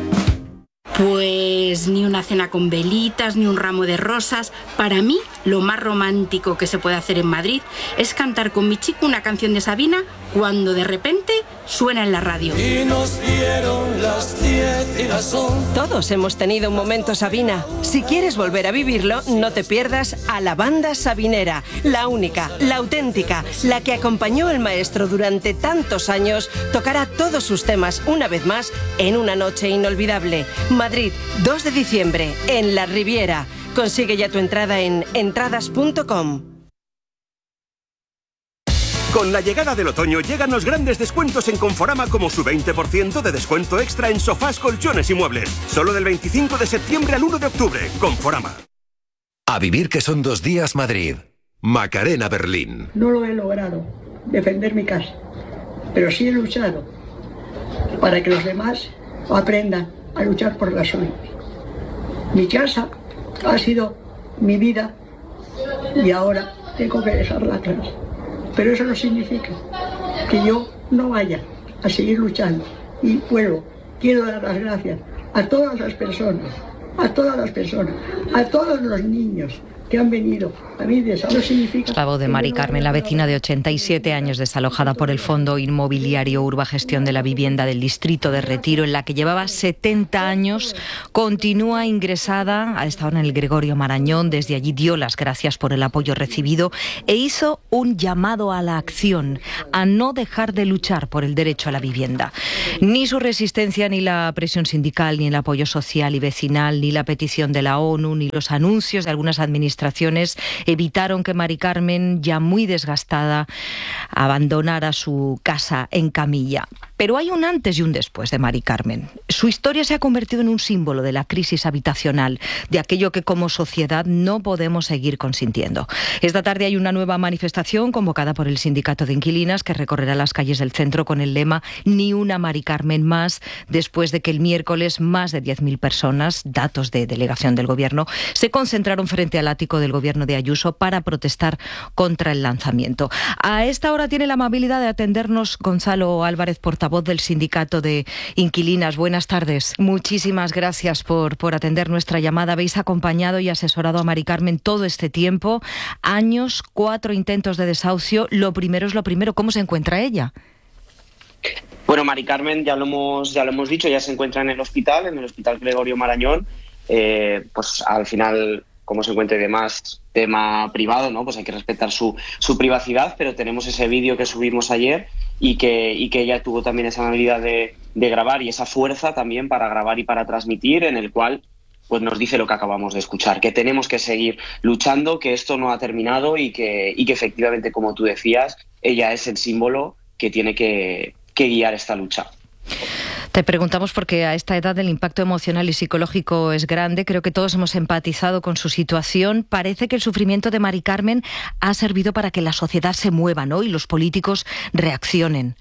Pues ni una cena con velitas, ni un ramo de rosas. Para mí, lo más romántico que se puede hacer en Madrid es cantar con mi chico una canción de Sabina cuando de repente suena en la radio. Y nos dieron las diez y las once. Todos hemos tenido un momento Sabina. Si quieres volver a vivirlo, no te pierdas a la banda sabinera. La única, la auténtica, la que acompañó al maestro durante tantos años, tocará todos sus temas una vez más en una noche inolvidable. Madrid, dos de diciembre, en La Riviera. Consigue ya tu entrada en entradas punto com. Con la llegada del otoño llegan los grandes descuentos en Conforama, como su veinte por ciento de descuento extra en sofás, colchones y muebles. Solo del veinticinco de septiembre al uno de octubre. Conforama. A vivir que son dos días Madrid. Macarena Berlín. No lo he logrado, defender mi casa, pero sí he luchado para que los demás aprendan a luchar por la suya. Mi casa ha sido mi vida y ahora tengo que dejarla atrás. Pero eso no significa que yo no vaya a seguir luchando. Y vuelvo, quiero dar las gracias a todas las personas, a todas las personas, a todos los niños, que han venido a mí desalojo significa... La voz de Mari Carmen, la vecina de ochenta y siete años desalojada por el Fondo Inmobiliario Urbagestión de la Vivienda del Distrito de Retiro, en la que llevaba setenta años, continúa ingresada, ha estado en el Gregorio Marañón. Desde allí dio las gracias por el apoyo recibido e hizo un llamado a la acción, a no dejar de luchar por el derecho a la vivienda. Ni su resistencia, ni la presión sindical, ni el apoyo social y vecinal, ni la petición de la ONU, ni los anuncios de algunas administraciones evitaron que Mari Carmen, ya muy desgastada, abandonara su casa en camilla. Pero hay un antes y un después de Mari Carmen. Su historia se ha convertido en un símbolo de la crisis habitacional, de aquello que como sociedad no podemos seguir consintiendo. Esta tarde hay una nueva manifestación convocada por el Sindicato de Inquilinas que recorrerá las calles del centro con el lema "Ni una Mari Carmen más", después de que el miércoles más de diez mil personas, datos de delegación del Gobierno, se concentraron frente al ático del Gobierno de Ayuso para protestar contra el lanzamiento. A esta hora tiene la amabilidad de atendernos Gonzalo Álvarez, portavoz del Sindicato de Inquilinas. Buenas tardes. Muchísimas gracias por, por atender nuestra llamada. Habéis acompañado y asesorado a Mari Carmen todo este tiempo, años, cuatro intentos de desahucio. Lo primero es lo primero, ¿cómo se encuentra ella? Bueno, Mari Carmen, ya lo hemos, ya lo hemos dicho, ya se encuentra en el hospital, en el Hospital Gregorio Marañón. Eh, pues al final, como se encuentre y demás, tema privado, ¿no? Pues hay que respetar su, su privacidad, pero tenemos ese vídeo que subimos ayer y que, y que ella tuvo también esa habilidad de, de grabar y esa fuerza también para grabar y para transmitir, en el cual pues nos dice lo que acabamos de escuchar, que tenemos que seguir luchando, que esto no ha terminado y que, y que efectivamente, como tú decías, ella es el símbolo que tiene que, que guiar esta lucha. Te preguntamos porque a esta edad el impacto emocional y psicológico es grande. Creo que todos hemos empatizado con su situación. Parece que el sufrimiento de Mari Carmen ha servido para que la sociedad se mueva, ¿no? Y los políticos reaccionen.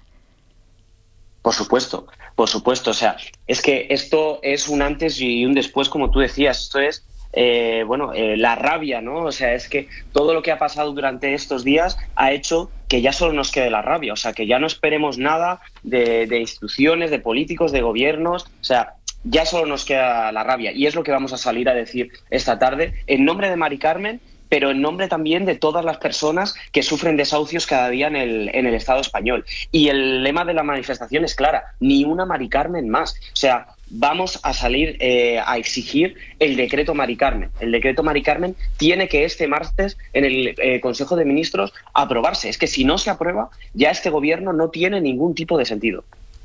Por supuesto, por supuesto. O sea, es que esto es un antes y un después, como tú decías. Esto es, eh, bueno, eh, la rabia, ¿no? O sea, es que todo lo que ha pasado durante estos días ha hecho que ya solo nos quede la rabia. O sea, que ya no esperemos nada de, de instituciones, de políticos, de gobiernos. O sea, ya solo nos queda la rabia. Y es lo que vamos a salir a decir esta tarde, en nombre de Mari Carmen, pero en nombre también de todas las personas que sufren desahucios cada día en el, en el Estado español. Y el lema de la manifestación es clara: ni una Mari Carmen más. O sea, vamos a salir eh, a exigir el decreto Mari Carmen. El decreto Mari Carmen tiene que este martes en el eh, Consejo de Ministros aprobarse. Es que si no se aprueba, ya este gobierno no tiene ningún tipo de sentido.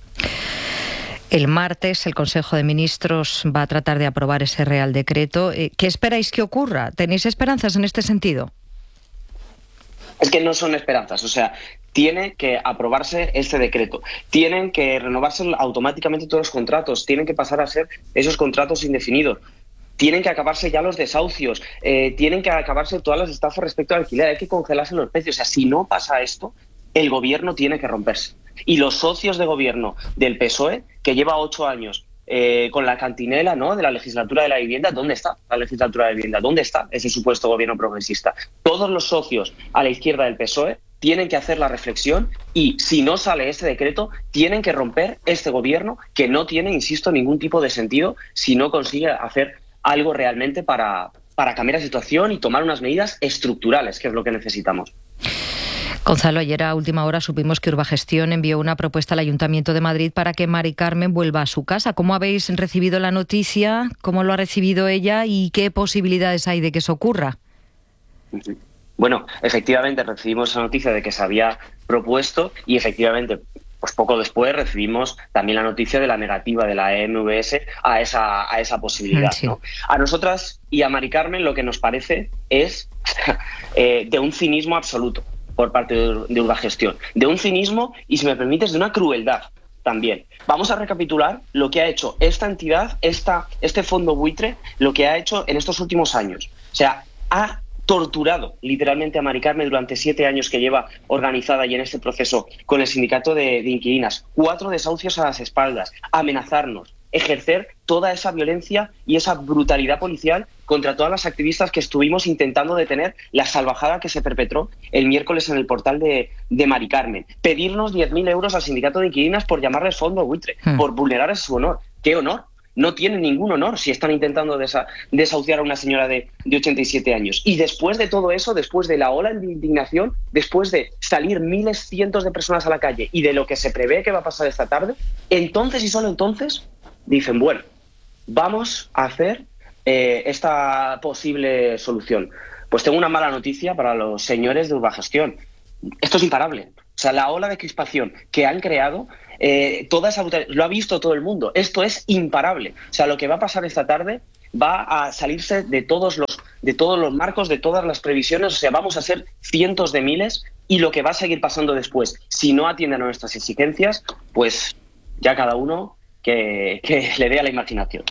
El martes el Consejo de Ministros va a tratar de aprobar ese Real Decreto. ¿Qué esperáis que ocurra? ¿Tenéis esperanzas en este sentido? Es que no son esperanzas, o sea, tiene que aprobarse este decreto, tienen que renovarse automáticamente todos los contratos, tienen que pasar a ser esos contratos indefinidos, tienen que acabarse ya los desahucios, eh, tienen que acabarse todas las estafas respecto al alquiler, hay que congelarse los precios. O sea, si no pasa esto, el gobierno tiene que romperse. Y los socios de gobierno del P S O E, que lleva ocho años eh, con la cantinela, ¿no?, de la legislatura de la vivienda, ¿dónde está la legislatura de la vivienda? ¿Dónde está ese supuesto gobierno progresista? Todos los socios a la izquierda del P S O E tienen que hacer la reflexión y, si no sale este decreto, tienen que romper este gobierno que no tiene, insisto, ningún tipo de sentido si no consigue hacer algo realmente para, para cambiar la situación y tomar unas medidas estructurales, que es lo que necesitamos. Gonzalo, ayer a última hora supimos que Urbagestión envió una propuesta al Ayuntamiento de Madrid para que Mari Carmen vuelva a su casa. ¿Cómo habéis recibido la noticia? ¿Cómo lo ha recibido ella? ¿Y qué posibilidades hay de que eso ocurra? Bueno, efectivamente recibimos esa noticia de que se había propuesto y efectivamente, pues poco después recibimos también la noticia de la negativa de la E M V S a esa, a esa posibilidad, sí, ¿no? A nosotras y a Mari Carmen lo que nos parece es eh, de un cinismo absoluto por parte de Urbagestión, de un cinismo y, si me permites, de una crueldad también. Vamos a recapitular lo que ha hecho esta entidad, esta, este fondo buitre, lo que ha hecho en estos últimos años. O sea, ha torturado literalmente a Mari Carmen durante siete años que lleva organizada y en este proceso con el sindicato de, de inquilinas. Cuatro desahucios a las espaldas, amenazarnos, ejercer toda esa violencia y esa brutalidad policial contra todas las activistas que estuvimos intentando detener la salvajada que se perpetró el miércoles en el portal de, de Mari Carmen. Pedirnos diez mil euros al sindicato de inquilinas por llamarles fondo buitre, hmm. por vulnerar su honor. ¿Qué honor? no tienen ningún honor si están intentando desa desahuciar a una señora de, de ochenta y siete años. Y después de todo eso, después de la ola de indignación, después de salir miles, cientos de personas a la calle y de lo que se prevé que va a pasar esta tarde, entonces y solo entonces dicen, bueno, vamos a hacer eh, esta posible solución. Pues tengo una mala noticia para los señores de Urbagestión. Esto es imparable. O sea, la ola de crispación que han creado, eh, toda esa lo ha visto todo el mundo. Esto es imparable. O sea, lo que va a pasar esta tarde va a salirse de todos los, de todos los marcos, de todas las previsiones. O sea, vamos a ser cientos de miles y lo que va a seguir pasando después, si no atienden a nuestras exigencias, pues ya cada uno que, que le dé a la imaginación.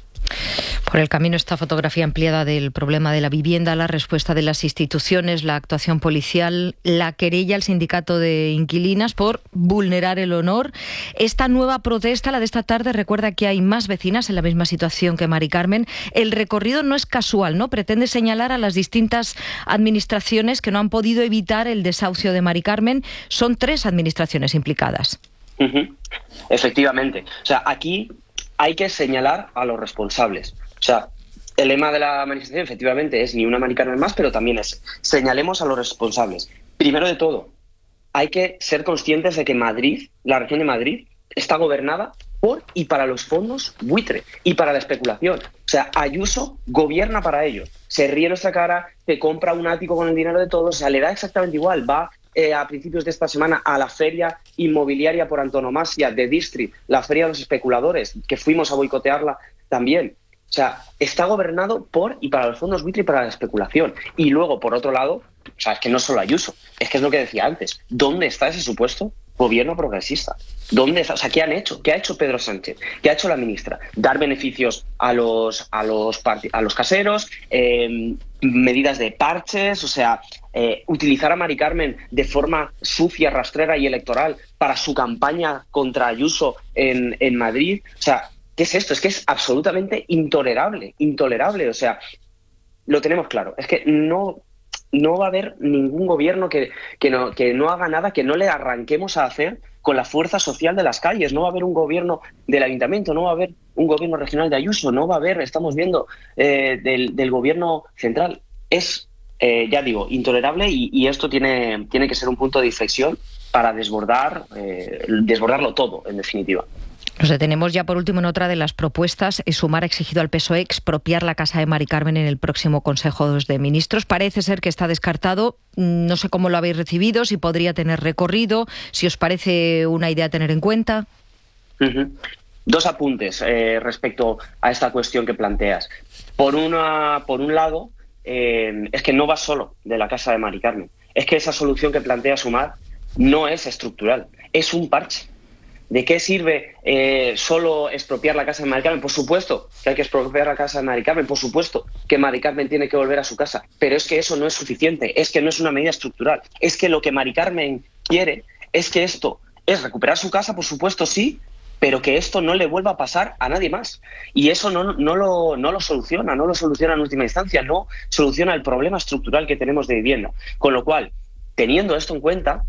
Por el camino esta fotografía ampliada del problema de la vivienda, la respuesta de las instituciones, la actuación policial, la querella al sindicato de inquilinas por vulnerar el honor. Esta nueva protesta, la de esta tarde, recuerda que hay más vecinas en la misma situación que Mari Carmen. El recorrido no es casual, ¿no? Pretende señalar a las distintas administraciones que no han podido evitar el desahucio de Mari Carmen. Son tres administraciones implicadas. Uh-huh. Efectivamente. O sea, aquí hay que señalar a los responsables. O sea, el lema de la manifestación efectivamente es ni una Mari Carmen más, pero también es señalemos a los responsables. Primero de todo, hay que ser conscientes de que Madrid, la región de Madrid, está gobernada por y para los fondos buitre y para la especulación. O sea, Ayuso gobierna para ellos. Se ríe en nuestra cara, te compra un ático con el dinero de todos, o sea, le da exactamente igual. Va eh, a principios de esta semana a la feria inmobiliaria por antonomasia de District, la feria de los especuladores, que fuimos a boicotearla también. O sea, está gobernado por y para los fondos buitre y para la especulación. Y luego, por otro lado, o sea, es que no solo Ayuso, es que es lo que decía antes. ¿Dónde está ese supuesto gobierno progresista? ¿Dónde está? O sea, ¿qué han hecho? ¿Qué ha hecho Pedro Sánchez? ¿Qué ha hecho la ministra? Dar beneficios a los, a los, a los caseros, eh, medidas de parches, o sea, eh, utilizar a Mari Carmen de forma sucia, rastrera y electoral para su campaña contra Ayuso en, en Madrid. O sea, ¿qué es esto? Es que es absolutamente intolerable, intolerable. O sea, lo tenemos claro. Es que no, no va a haber ningún gobierno que, que, no, que no haga nada que no le arranquemos a hacer con la fuerza social de las calles. No va a haber un gobierno del ayuntamiento, no va a haber un gobierno regional de Ayuso, no va a haber, estamos viendo, eh, del, del gobierno central. Es, eh, ya digo, intolerable y, y esto tiene, tiene que ser un punto de inflexión para desbordar, eh, desbordarlo todo, en definitiva. Nos detenemos ya por último en otra de las propuestas. Sumar ha exigido al P S O E expropiar la casa de Mari Carmen en el próximo Consejo de Ministros. Parece ser que está descartado. No sé cómo lo habéis recibido, si podría tener recorrido, si os parece una idea a tener en cuenta. Uh-huh. Dos apuntes eh, respecto a esta cuestión que planteas. Por, una, por un lado, eh, es que no va solo de la casa de Mari Carmen. Es que esa solución que plantea Sumar no es estructural, es un parche. ¿De qué sirve eh, solo expropiar la casa de Mari Carmen? Por supuesto que hay que expropiar la casa de Mari Carmen, por supuesto que Mari Carmen tiene que volver a su casa, pero es que eso no es suficiente, es que no es una medida estructural, es que lo que Mari Carmen quiere es que esto es recuperar su casa, por supuesto sí, pero que esto no le vuelva a pasar a nadie más. Y eso no, no, lo, no lo soluciona, no lo soluciona en última instancia, no soluciona el problema estructural que tenemos de vivienda. Con lo cual, teniendo esto en cuenta,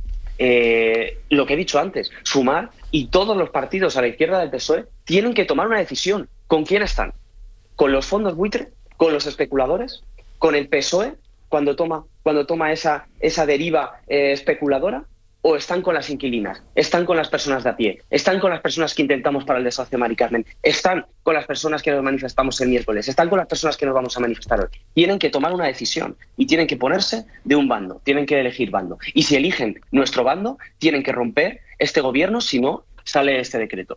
Eh, lo que he dicho antes, Sumar y todos los partidos a la izquierda del P S O E tienen que tomar una decisión. ¿Con quién están? ¿Con los fondos buitre? ¿Con los especuladores? ¿Con el P S O E cuando toma, cuando toma esa, esa deriva eh, especuladora? ¿O están con las inquilinas? ¿Están con las personas de a pie? ¿Están con las personas que intentamos para el desahucio de Mari Carmen? ¿Están con las personas que nos manifestamos el miércoles? ¿Están con las personas que nos vamos a manifestar hoy? Tienen que tomar una decisión y tienen que ponerse de un bando, tienen que elegir bando. Y si eligen nuestro bando, tienen que romper este gobierno, si no sale este decreto.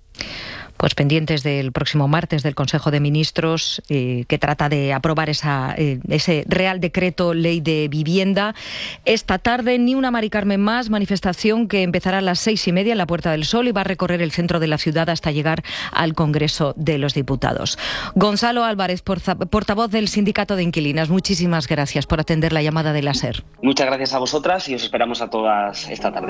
Pues pendientes del próximo martes del Consejo de Ministros, eh, que trata de aprobar esa, eh, ese Real Decreto Ley de Vivienda. Esta tarde, ni una Mari Carmen más, manifestación que empezará a las seis y media en la Puerta del Sol y va a recorrer el centro de la ciudad hasta llegar al Congreso de los Diputados. Gonzalo Álvarez, portavoz del Sindicato de Inquilinas, muchísimas gracias por atender la llamada de la SER. Muchas gracias a vosotras y os esperamos a todas esta tarde.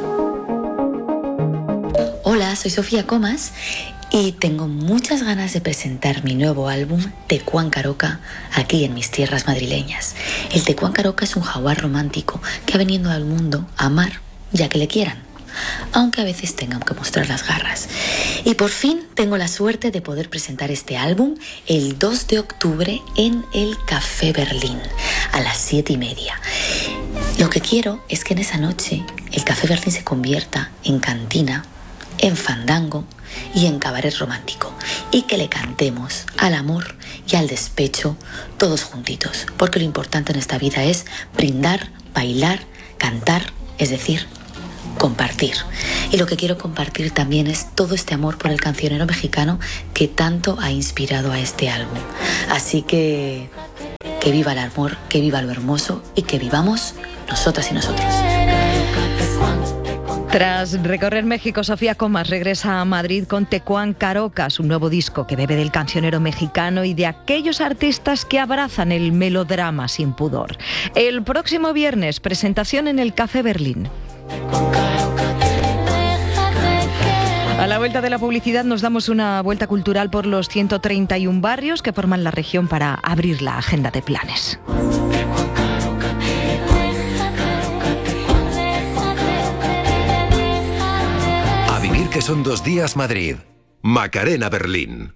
Hola, soy Sofía Comas y tengo muchas ganas de presentar mi nuevo álbum Tecuán Caroca aquí en mis tierras madrileñas. El Tecuán Caroca es un jaguar romántico que ha venido al mundo a amar ya que le quieran. aunque a veces tengan que mostrar las garras. Y por fin tengo la suerte de poder presentar este álbum el dos de octubre en el Café Berlín, a las siete y media. Lo que quiero es que en esa noche el Café Berlín se convierta en cantina, en fandango y en cabaret romántico, y que le cantemos al amor y al despecho todos juntitos, porque lo importante en esta vida es brindar, bailar, cantar, es decir, compartir. Y lo que quiero compartir también es todo este amor por el cancionero mexicano que tanto ha inspirado a este álbum. Así que que viva el amor, que viva lo hermoso y que vivamos nosotras y nosotros. Tras recorrer México, Sofía Comas regresa a Madrid con Tecuán Carocas, un nuevo disco que bebe del cancionero mexicano y de aquellos artistas que abrazan el melodrama sin pudor. El próximo viernes, presentación en el Café Berlín. A la vuelta de la publicidad nos damos una vuelta cultural por los ciento treinta y uno barrios que forman la región para abrir la agenda de planes. A vivir que son dos días Madrid. Macarena Berlín.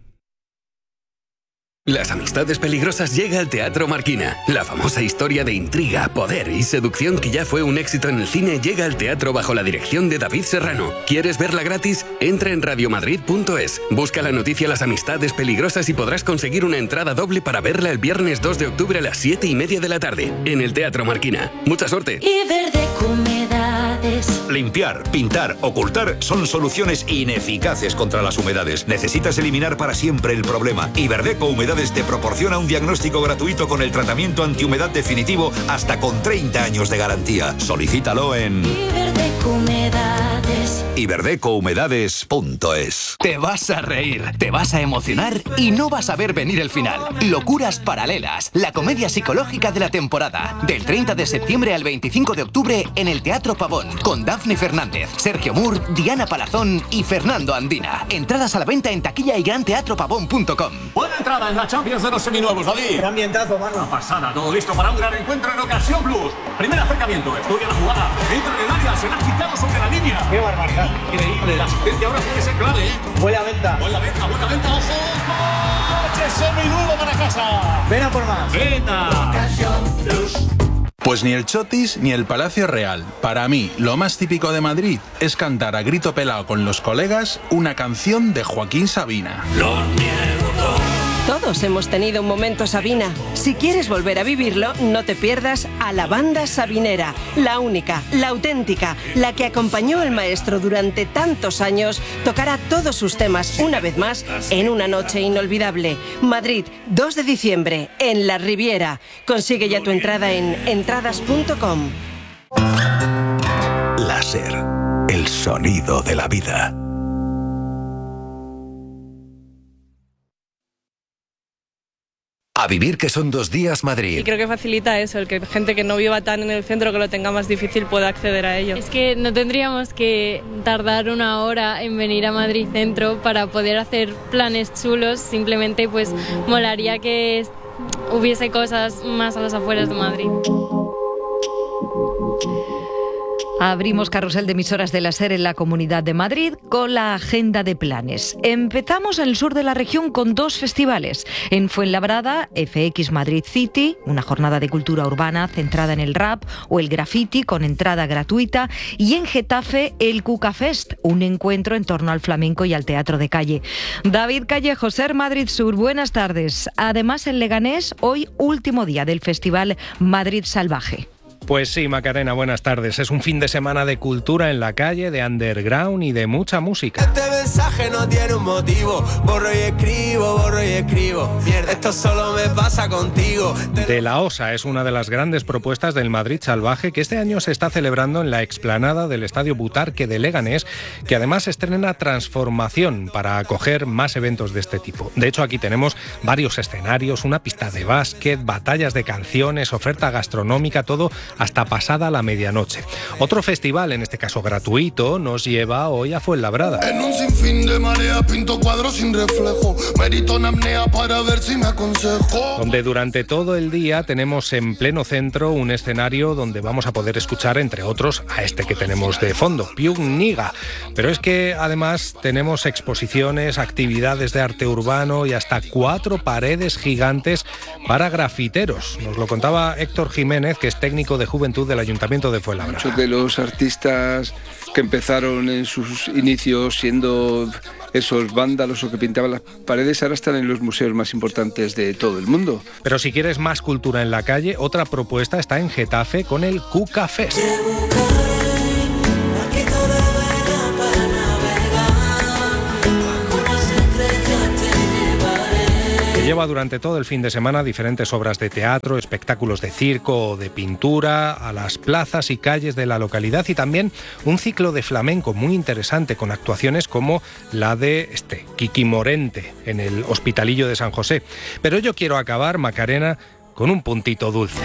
Las amistades peligrosas llega al Teatro Marquina. La famosa historia de intriga, poder y seducción que ya fue un éxito en el cine llega al teatro bajo la dirección de David Serrano. ¿Quieres verla gratis? Entra en radiomadrid punto es. Busca la noticia Las amistades peligrosas y podrás conseguir una entrada doble para verla el viernes dos de octubre a las siete y media de la tarde en el Teatro Marquina. ¡Mucha suerte! Iberdeco Humedades. Limpiar, pintar, ocultar son soluciones ineficaces contra las humedades. Necesitas eliminar para siempre el problema. Iberdeco Humedades te proporciona un diagnóstico gratuito con el tratamiento antihumedad definitivo hasta con treinta años de garantía. Solicítalo en Iberdeco Humedades. iberdeco humedades punto es. Te vas a reír, te vas a emocionar y no vas a ver venir el final. Locuras Paralelas, la comedia psicológica de la temporada. Del treinta de septiembre al veinticinco de octubre en el Teatro Pavón, con Dafne Fernández, Sergio Moore, Diana Palazón y Fernando Andina. Entradas a la venta en taquilla y gran teatro pavón punto com. Buena entrada en la Champions de los seminuevos, David. Qué ambientazo, mano. Una pasada, todo listo para un gran encuentro en Ocasión Plus. Primer acercamiento, estudia la jugada, entra en el área, se la ha quitado sobre la línea. Qué barbaridad. Increíble, la asistencia ahora tiene que ser clave, ¿eh? Buena venta. Buena venta, buena venta, ojo. ¡Coche seminuevo para casa! Ven a por más. ¡Venta! Ocasión Plus. Pues ni el Chotis ni el Palacio Real. Para mí, lo más típico de Madrid es cantar a grito pelado con los colegas una canción de Joaquín Sabina. Los miedos. Todos hemos tenido un momento Sabina. Si quieres volver a vivirlo, no te pierdas a la banda sabinera, la única, la auténtica, la que acompañó al maestro durante tantos años, tocará todos sus temas una vez más en una noche inolvidable. Madrid, dos de diciembre, en la Riviera. Consigue ya tu entrada en entradas punto com. Láser, el sonido de la vida. A vivir que son dos días Madrid. Y creo que facilita eso, el que gente que no viva tan en el centro, que lo tenga más difícil, pueda acceder a ello. Es que no tendríamos que tardar una hora en venir a Madrid Centro para poder hacer planes chulos, simplemente pues molaría que hubiese cosas más a las afueras de Madrid. Abrimos carrusel de emisoras de la SER en la Comunidad de Madrid con la agenda de planes. Empezamos en el sur de la región con dos festivales. En Fuenlabrada, F X Madrid City, una jornada de cultura urbana centrada en el rap o el graffiti con entrada gratuita. Y en Getafe, el Cucafest, un encuentro en torno al flamenco y al teatro de calle. David Callejo, SER Madrid Sur, buenas tardes. Además, en Leganés, hoy último día del Festival Madrid Salvaje. Pues sí, Macarena, buenas tardes. Es un fin de semana de cultura en la calle, de underground y de mucha música. Este mensaje no tiene un motivo. Borro y escribo, borro y escribo. Mierda, esto solo me pasa contigo. De la Osa es una de las grandes propuestas del Madrid Salvaje que este año se está celebrando en la explanada del Estadio Butarque de Leganés, que además estrena Transformación para acoger más eventos de este tipo. De hecho, aquí tenemos varios escenarios, una pista de básquet, batallas de canciones, oferta gastronómica, todo hasta pasada la medianoche. Otro festival, en este caso gratuito, nos lleva hoy a Fuenlabrada. En un sinfín de marea pinto cuadros sin reflejo, medito en apnea para ver si me aconsejo. Donde durante todo el día tenemos en pleno centro un escenario donde vamos a poder escuchar, entre otros, a este que tenemos de fondo, Piug Niga. Pero es que además tenemos exposiciones, actividades de arte urbano y hasta cuatro paredes gigantes para grafiteros. Nos lo contaba Héctor Jiménez, que es técnico de juventud del Ayuntamiento de Fuenlabrada. Muchos de los artistas que empezaron en sus inicios siendo esos vándalos o que pintaban las paredes ahora están en los museos más importantes de todo el mundo. Pero si quieres más cultura en la calle, otra propuesta está en Getafe con el Cuca Fest. Lleva durante todo el fin de semana diferentes obras de teatro, espectáculos de circo o de pintura a las plazas y calles de la localidad, y también un ciclo de flamenco muy interesante con actuaciones como la de este Kiki Morente en el Hospitalillo de San José. Pero yo quiero acabar, Macarena, con un puntito dulce.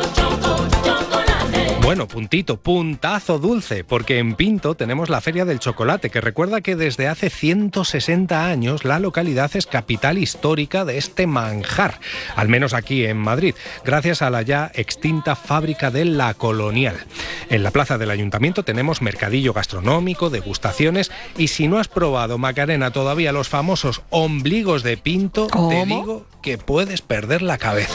Bueno, puntito, puntazo dulce, porque en Pinto tenemos la Feria del Chocolate, que recuerda que desde hace ciento sesenta años la localidad es capital histórica de este manjar, al menos aquí en Madrid, gracias a la ya extinta fábrica de La Colonial. En la plaza del Ayuntamiento tenemos mercadillo gastronómico, degustaciones, y si no has probado, Macarena, todavía los famosos ombligos de Pinto, ¿cómo? Te digo que puedes perder la cabeza.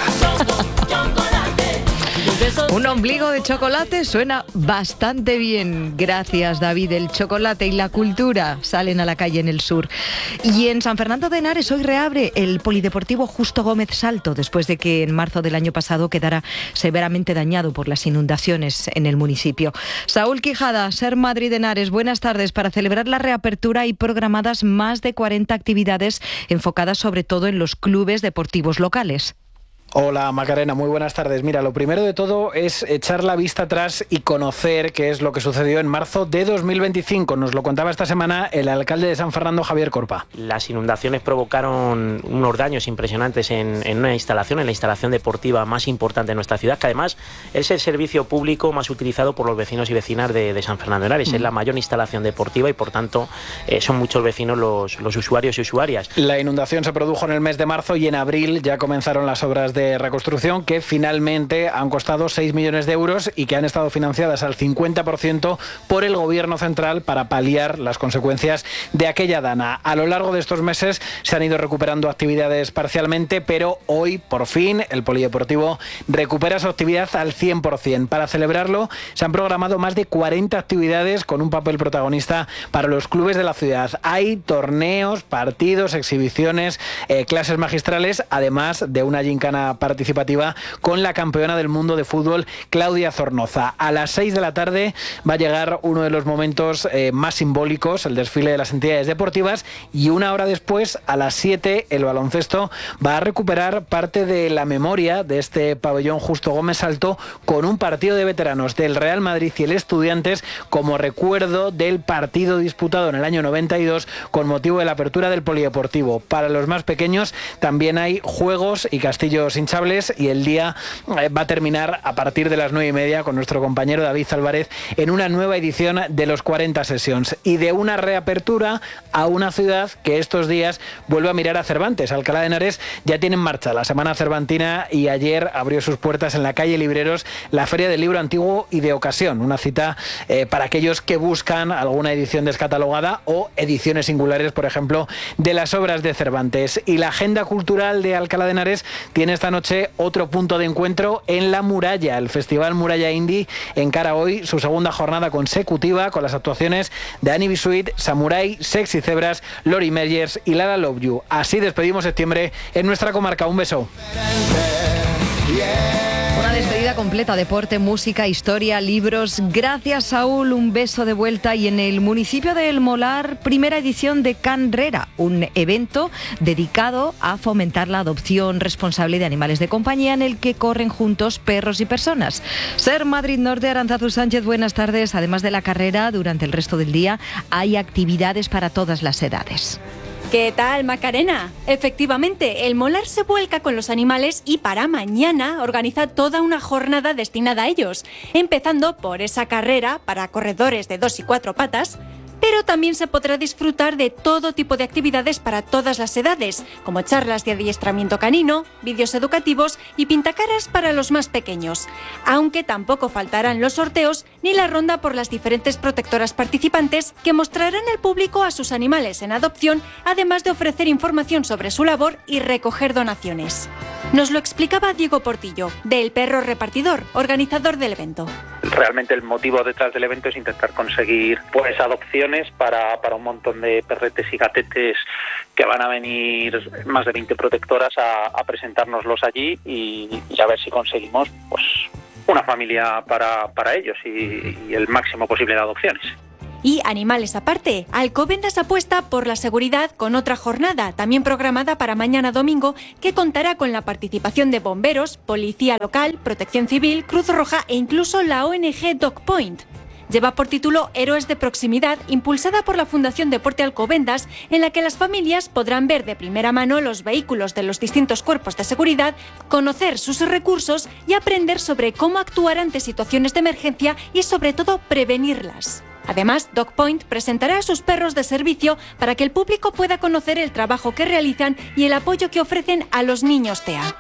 Un ombligo de chocolate suena bastante bien. Gracias, David. El chocolate y la cultura salen a la calle en el sur. Y en San Fernando de Henares hoy reabre el Polideportivo Justo Gómez Salto, después de que en marzo del año pasado quedara severamente dañado por las inundaciones en el municipio. Saúl Quijada, Ser Madrid Henares, buenas tardes. Para celebrar la reapertura hay programadas más de cuarenta actividades enfocadas sobre todo en los clubes deportivos locales. Hola Macarena, muy buenas tardes. Mira, lo primero de todo es echar la vista atrás y conocer qué es lo que sucedió en marzo de dos mil veinticinco. Nos lo contaba esta semana el alcalde de San Fernando, Javier Corpa. Las inundaciones provocaron unos daños impresionantes en, en una instalación, en la instalación deportiva más importante de nuestra ciudad, que además es el servicio público más utilizado por los vecinos y vecinas de, de San Fernando de Henares. Mm. Es la mayor instalación deportiva y por tanto eh, son muchos vecinos los, los usuarios y usuarias. La inundación se produjo en el mes de marzo y en abril ya comenzaron las obras de de reconstrucción que finalmente han costado seis millones de euros y que han estado financiadas al cincuenta por ciento por el Gobierno central para paliar las consecuencias de aquella dana. A lo largo de estos meses se han ido recuperando actividades parcialmente, pero hoy, por fin, el Polideportivo recupera su actividad al cien por ciento. Para celebrarlo, se han programado más de cuarenta actividades con un papel protagonista para los clubes de la ciudad. Hay torneos, partidos, exhibiciones, eh, clases magistrales, además de una gincana participativa con la campeona del mundo de fútbol, Claudia Zornoza. A las seis de la tarde va a llegar uno de los momentos eh, más simbólicos, el desfile de las entidades deportivas, y una hora después, a las siete, el baloncesto va a recuperar parte de la memoria de este pabellón Justo Gómez Salto con un partido de veteranos del Real Madrid y el Estudiantes como recuerdo del partido disputado en el año noventa y dos con motivo de la apertura del Polideportivo. Para los más pequeños también hay juegos y castillos hinchables y el día va a terminar a partir de las nueve y media con nuestro compañero David Álvarez en una nueva edición de los cuarenta Sessions y de una reapertura a una ciudad que estos días vuelve a mirar a Cervantes. Alcalá de Henares ya tiene en marcha la Semana Cervantina y ayer abrió sus puertas en la calle Libreros la Feria del Libro Antiguo y de Ocasión, una cita eh, para aquellos que buscan alguna edición descatalogada o ediciones singulares, por ejemplo, de las obras de Cervantes. Y la agenda cultural de Alcalá de Henares tiene esta noche otro punto de encuentro en La Muralla. El Festival Muralla Indie encara hoy su segunda jornada consecutiva con las actuaciones de Annie Bisuit, Samurai, Sexy Zebras, Lori Meyers y Lara Love You. Así despedimos septiembre en nuestra comarca. Un beso. Una despedida completa, deporte, música, historia, libros. Gracias, Saúl, un beso de vuelta. Y en el municipio de El Molar, primera edición de Canrera, un evento dedicado a fomentar la adopción responsable de animales de compañía en el que corren juntos perros y personas. Ser Madrid Norte, Arantzazu Sánchez, buenas tardes. Además de la carrera, durante el resto del día hay actividades para todas las edades. ¿Qué tal, Macarena? Efectivamente, el Molar se vuelca con los animales y para mañana organiza toda una jornada destinada a ellos, empezando por esa carrera para corredores de dos y cuatro patas, pero también se podrá disfrutar de todo tipo de actividades para todas las edades, como charlas de adiestramiento canino, vídeos educativos y pintacaras para los más pequeños. Aunque tampoco faltarán los sorteos ni la ronda por las diferentes protectoras participantes que mostrarán al público a sus animales en adopción, además de ofrecer información sobre su labor y recoger donaciones. Nos lo explicaba Diego Portillo, de El Perro Repartidor, organizador del evento. Realmente el motivo detrás del evento es intentar conseguir pues adopciones para, para un montón de perretes y gatetes que van a venir más de veinte protectoras a, a presentárnoslos allí y, y a ver si conseguimos pues una familia para, para ellos y, y el máximo posible de adopciones. Y animales aparte, Alcobendas apuesta por la seguridad con otra jornada, también programada para mañana domingo, que contará con la participación de bomberos, policía local, protección civil, Cruz Roja e incluso la O N G Dog Point. Lleva por título Héroes de Proximidad, impulsada por la Fundación Deporte Alcobendas, en la que las familias podrán ver de primera mano los vehículos de los distintos cuerpos de seguridad, conocer sus recursos y aprender sobre cómo actuar ante situaciones de emergencia y sobre todo prevenirlas. Además, Dog Point presentará a sus perros de servicio para que el público pueda conocer el trabajo que realizan y el apoyo que ofrecen a los niños T E A.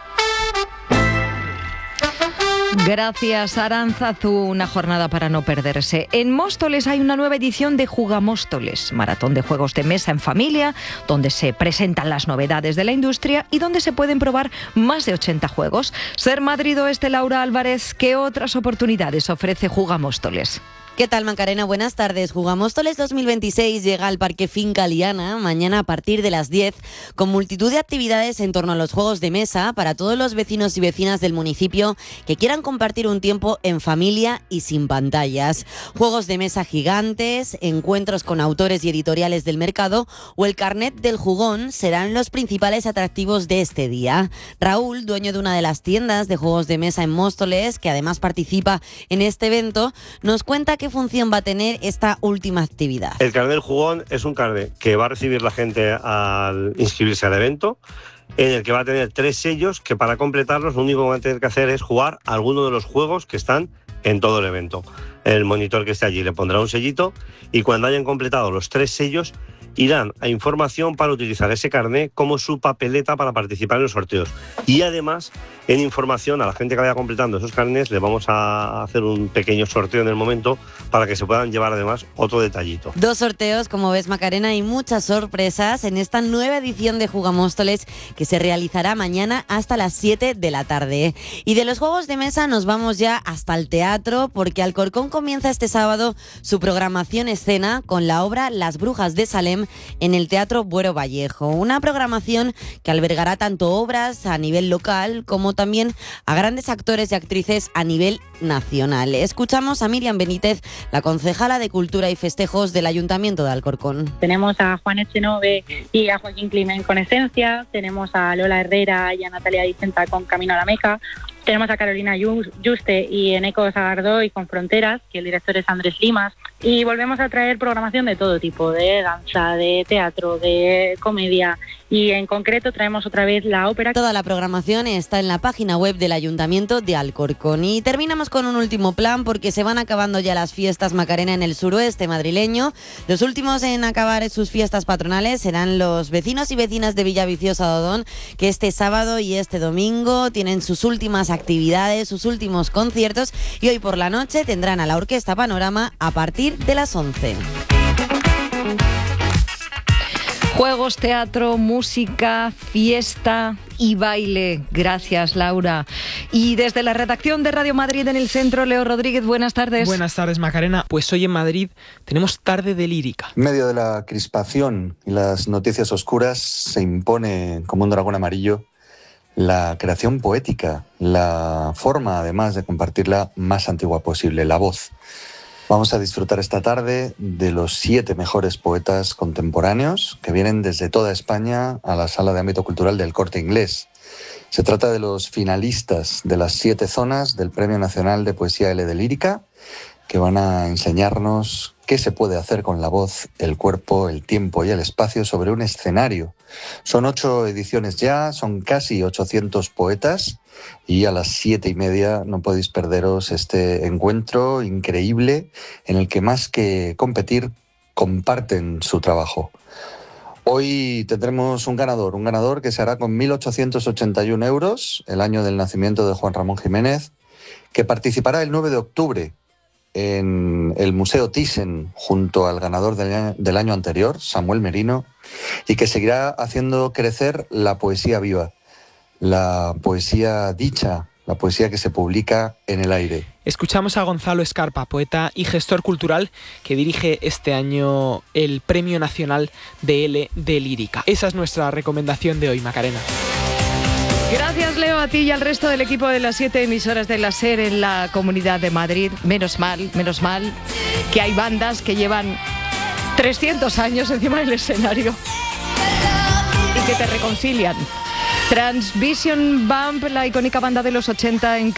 Gracias, Aránzazu. Una jornada para no perderse. En Móstoles hay una nueva edición de Jugamóstoles, maratón de juegos de mesa en familia, donde se presentan las novedades de la industria y donde se pueden probar más de ochenta juegos. Ser Madrid Oeste, Laura Álvarez, ¿qué otras oportunidades ofrece Jugamóstoles? ¿Qué tal, Macarena? Buenas tardes. Jugamóstoles dos mil veintiséis llega al Parque Finca Liana mañana a partir de las diez, con multitud de actividades en torno a los juegos de mesa para todos los vecinos y vecinas del municipio que quieran compartir un tiempo en familia y sin pantallas. Juegos de mesa gigantes, encuentros con autores y editoriales del mercado o el carnet del jugón serán los principales atractivos de este día. Raúl, dueño de una de las tiendas de juegos de mesa en Móstoles, que además participa en este evento, nos cuenta que ¿qué función va a tener esta última actividad? El carnet del jugón es un carnet que va a recibir la gente al inscribirse al evento, en el que va a tener tres sellos que para completarlos lo único que van a tener que hacer es jugar alguno de los juegos que están en todo el evento. El monitor que esté allí le pondrá un sellito y cuando hayan completado los tres sellos irán a información para utilizar ese carnet como su papeleta para participar en los sorteos. Y además, en información a la gente que vaya completando esos carnets, le vamos a hacer un pequeño sorteo en el momento para que se puedan llevar además otro detallito. Dos sorteos, como ves, Macarena, y muchas sorpresas en esta nueva edición de Jugamóstoles que se realizará mañana hasta las siete de la tarde. Y de los juegos de mesa nos vamos ya hasta el teatro, porque Alcorcón comienza este sábado su programación escena con la obra Las Brujas de Salem en el Teatro Buero Vallejo. Una programación que albergará tanto obras a nivel local como también a grandes actores y actrices a nivel nacional. Escuchamos a Miriam Benítez, la concejala de Cultura y Festejos del Ayuntamiento de Alcorcón. Tenemos a Juan Echenove y a Joaquín Climent con Esencia, tenemos a Lola Herrera y a Natalia Dicenta con Camino a la Meca, tenemos a Carolina Juste y Eneco Sagardoy con Fronteras, que el director es Andrés Limas, y volvemos a traer programación de todo tipo, de danza, de teatro, de comedia, y en concreto traemos otra vez la ópera. Toda la programación está en la página web del Ayuntamiento de Alcorcón. Y terminamos con un último plan porque se van acabando ya las fiestas Macarena en el suroeste madrileño. Los últimos en acabar sus fiestas patronales serán los vecinos y vecinas de Villaviciosa de Odón, que este sábado y este domingo tienen sus últimas actividades, sus últimos conciertos, y hoy por la noche tendrán a la Orquesta Panorama a partir de las once. Juegos, teatro, música, fiesta y baile. Gracias, Laura. Y desde la redacción de Radio Madrid en el centro, Leo Rodríguez, buenas tardes. Buenas tardes, Macarena. Pues hoy en Madrid tenemos tarde de lírica. En medio de la crispación y las noticias oscuras se impone como un dragón amarillo la creación poética, la forma además de compartirla más antigua posible, la voz. Vamos a disfrutar esta tarde de los siete mejores poetas contemporáneos que vienen desde toda España a la Sala de Ámbito Cultural del Corte Inglés. Se trata de los finalistas de las siete zonas del Premio Nacional de Poesía L de Lírica que van a enseñarnos qué se puede hacer con la voz, el cuerpo, el tiempo y el espacio sobre un escenario. Son ocho ediciones ya, son casi ochocientos poetas y a las siete y media no podéis perderos este encuentro increíble en el que más que competir comparten su trabajo. Hoy tendremos un ganador, un ganador que se hará con mil ochocientos ochenta y uno euros, el año del nacimiento de Juan Ramón Jiménez, que participará el nueve de octubre en el Museo Thyssen junto al ganador del, del año anterior, Samuel Merino, y que seguirá haciendo crecer la poesía viva, la poesía dicha, la poesía que se publica en el aire. Escuchamos a Gonzalo Escarpa, poeta y gestor cultural, que dirige este año el Premio Nacional de L de Lírica. Esa es nuestra recomendación de hoy, Macarena. Gracias, Leo, a ti y al resto del equipo de las siete emisoras de la SER en la Comunidad de Madrid. Menos mal, menos mal que hay bandas que llevan trescientos años encima del escenario y que te reconcilian. Transvision Bump, la icónica banda de los ochenta en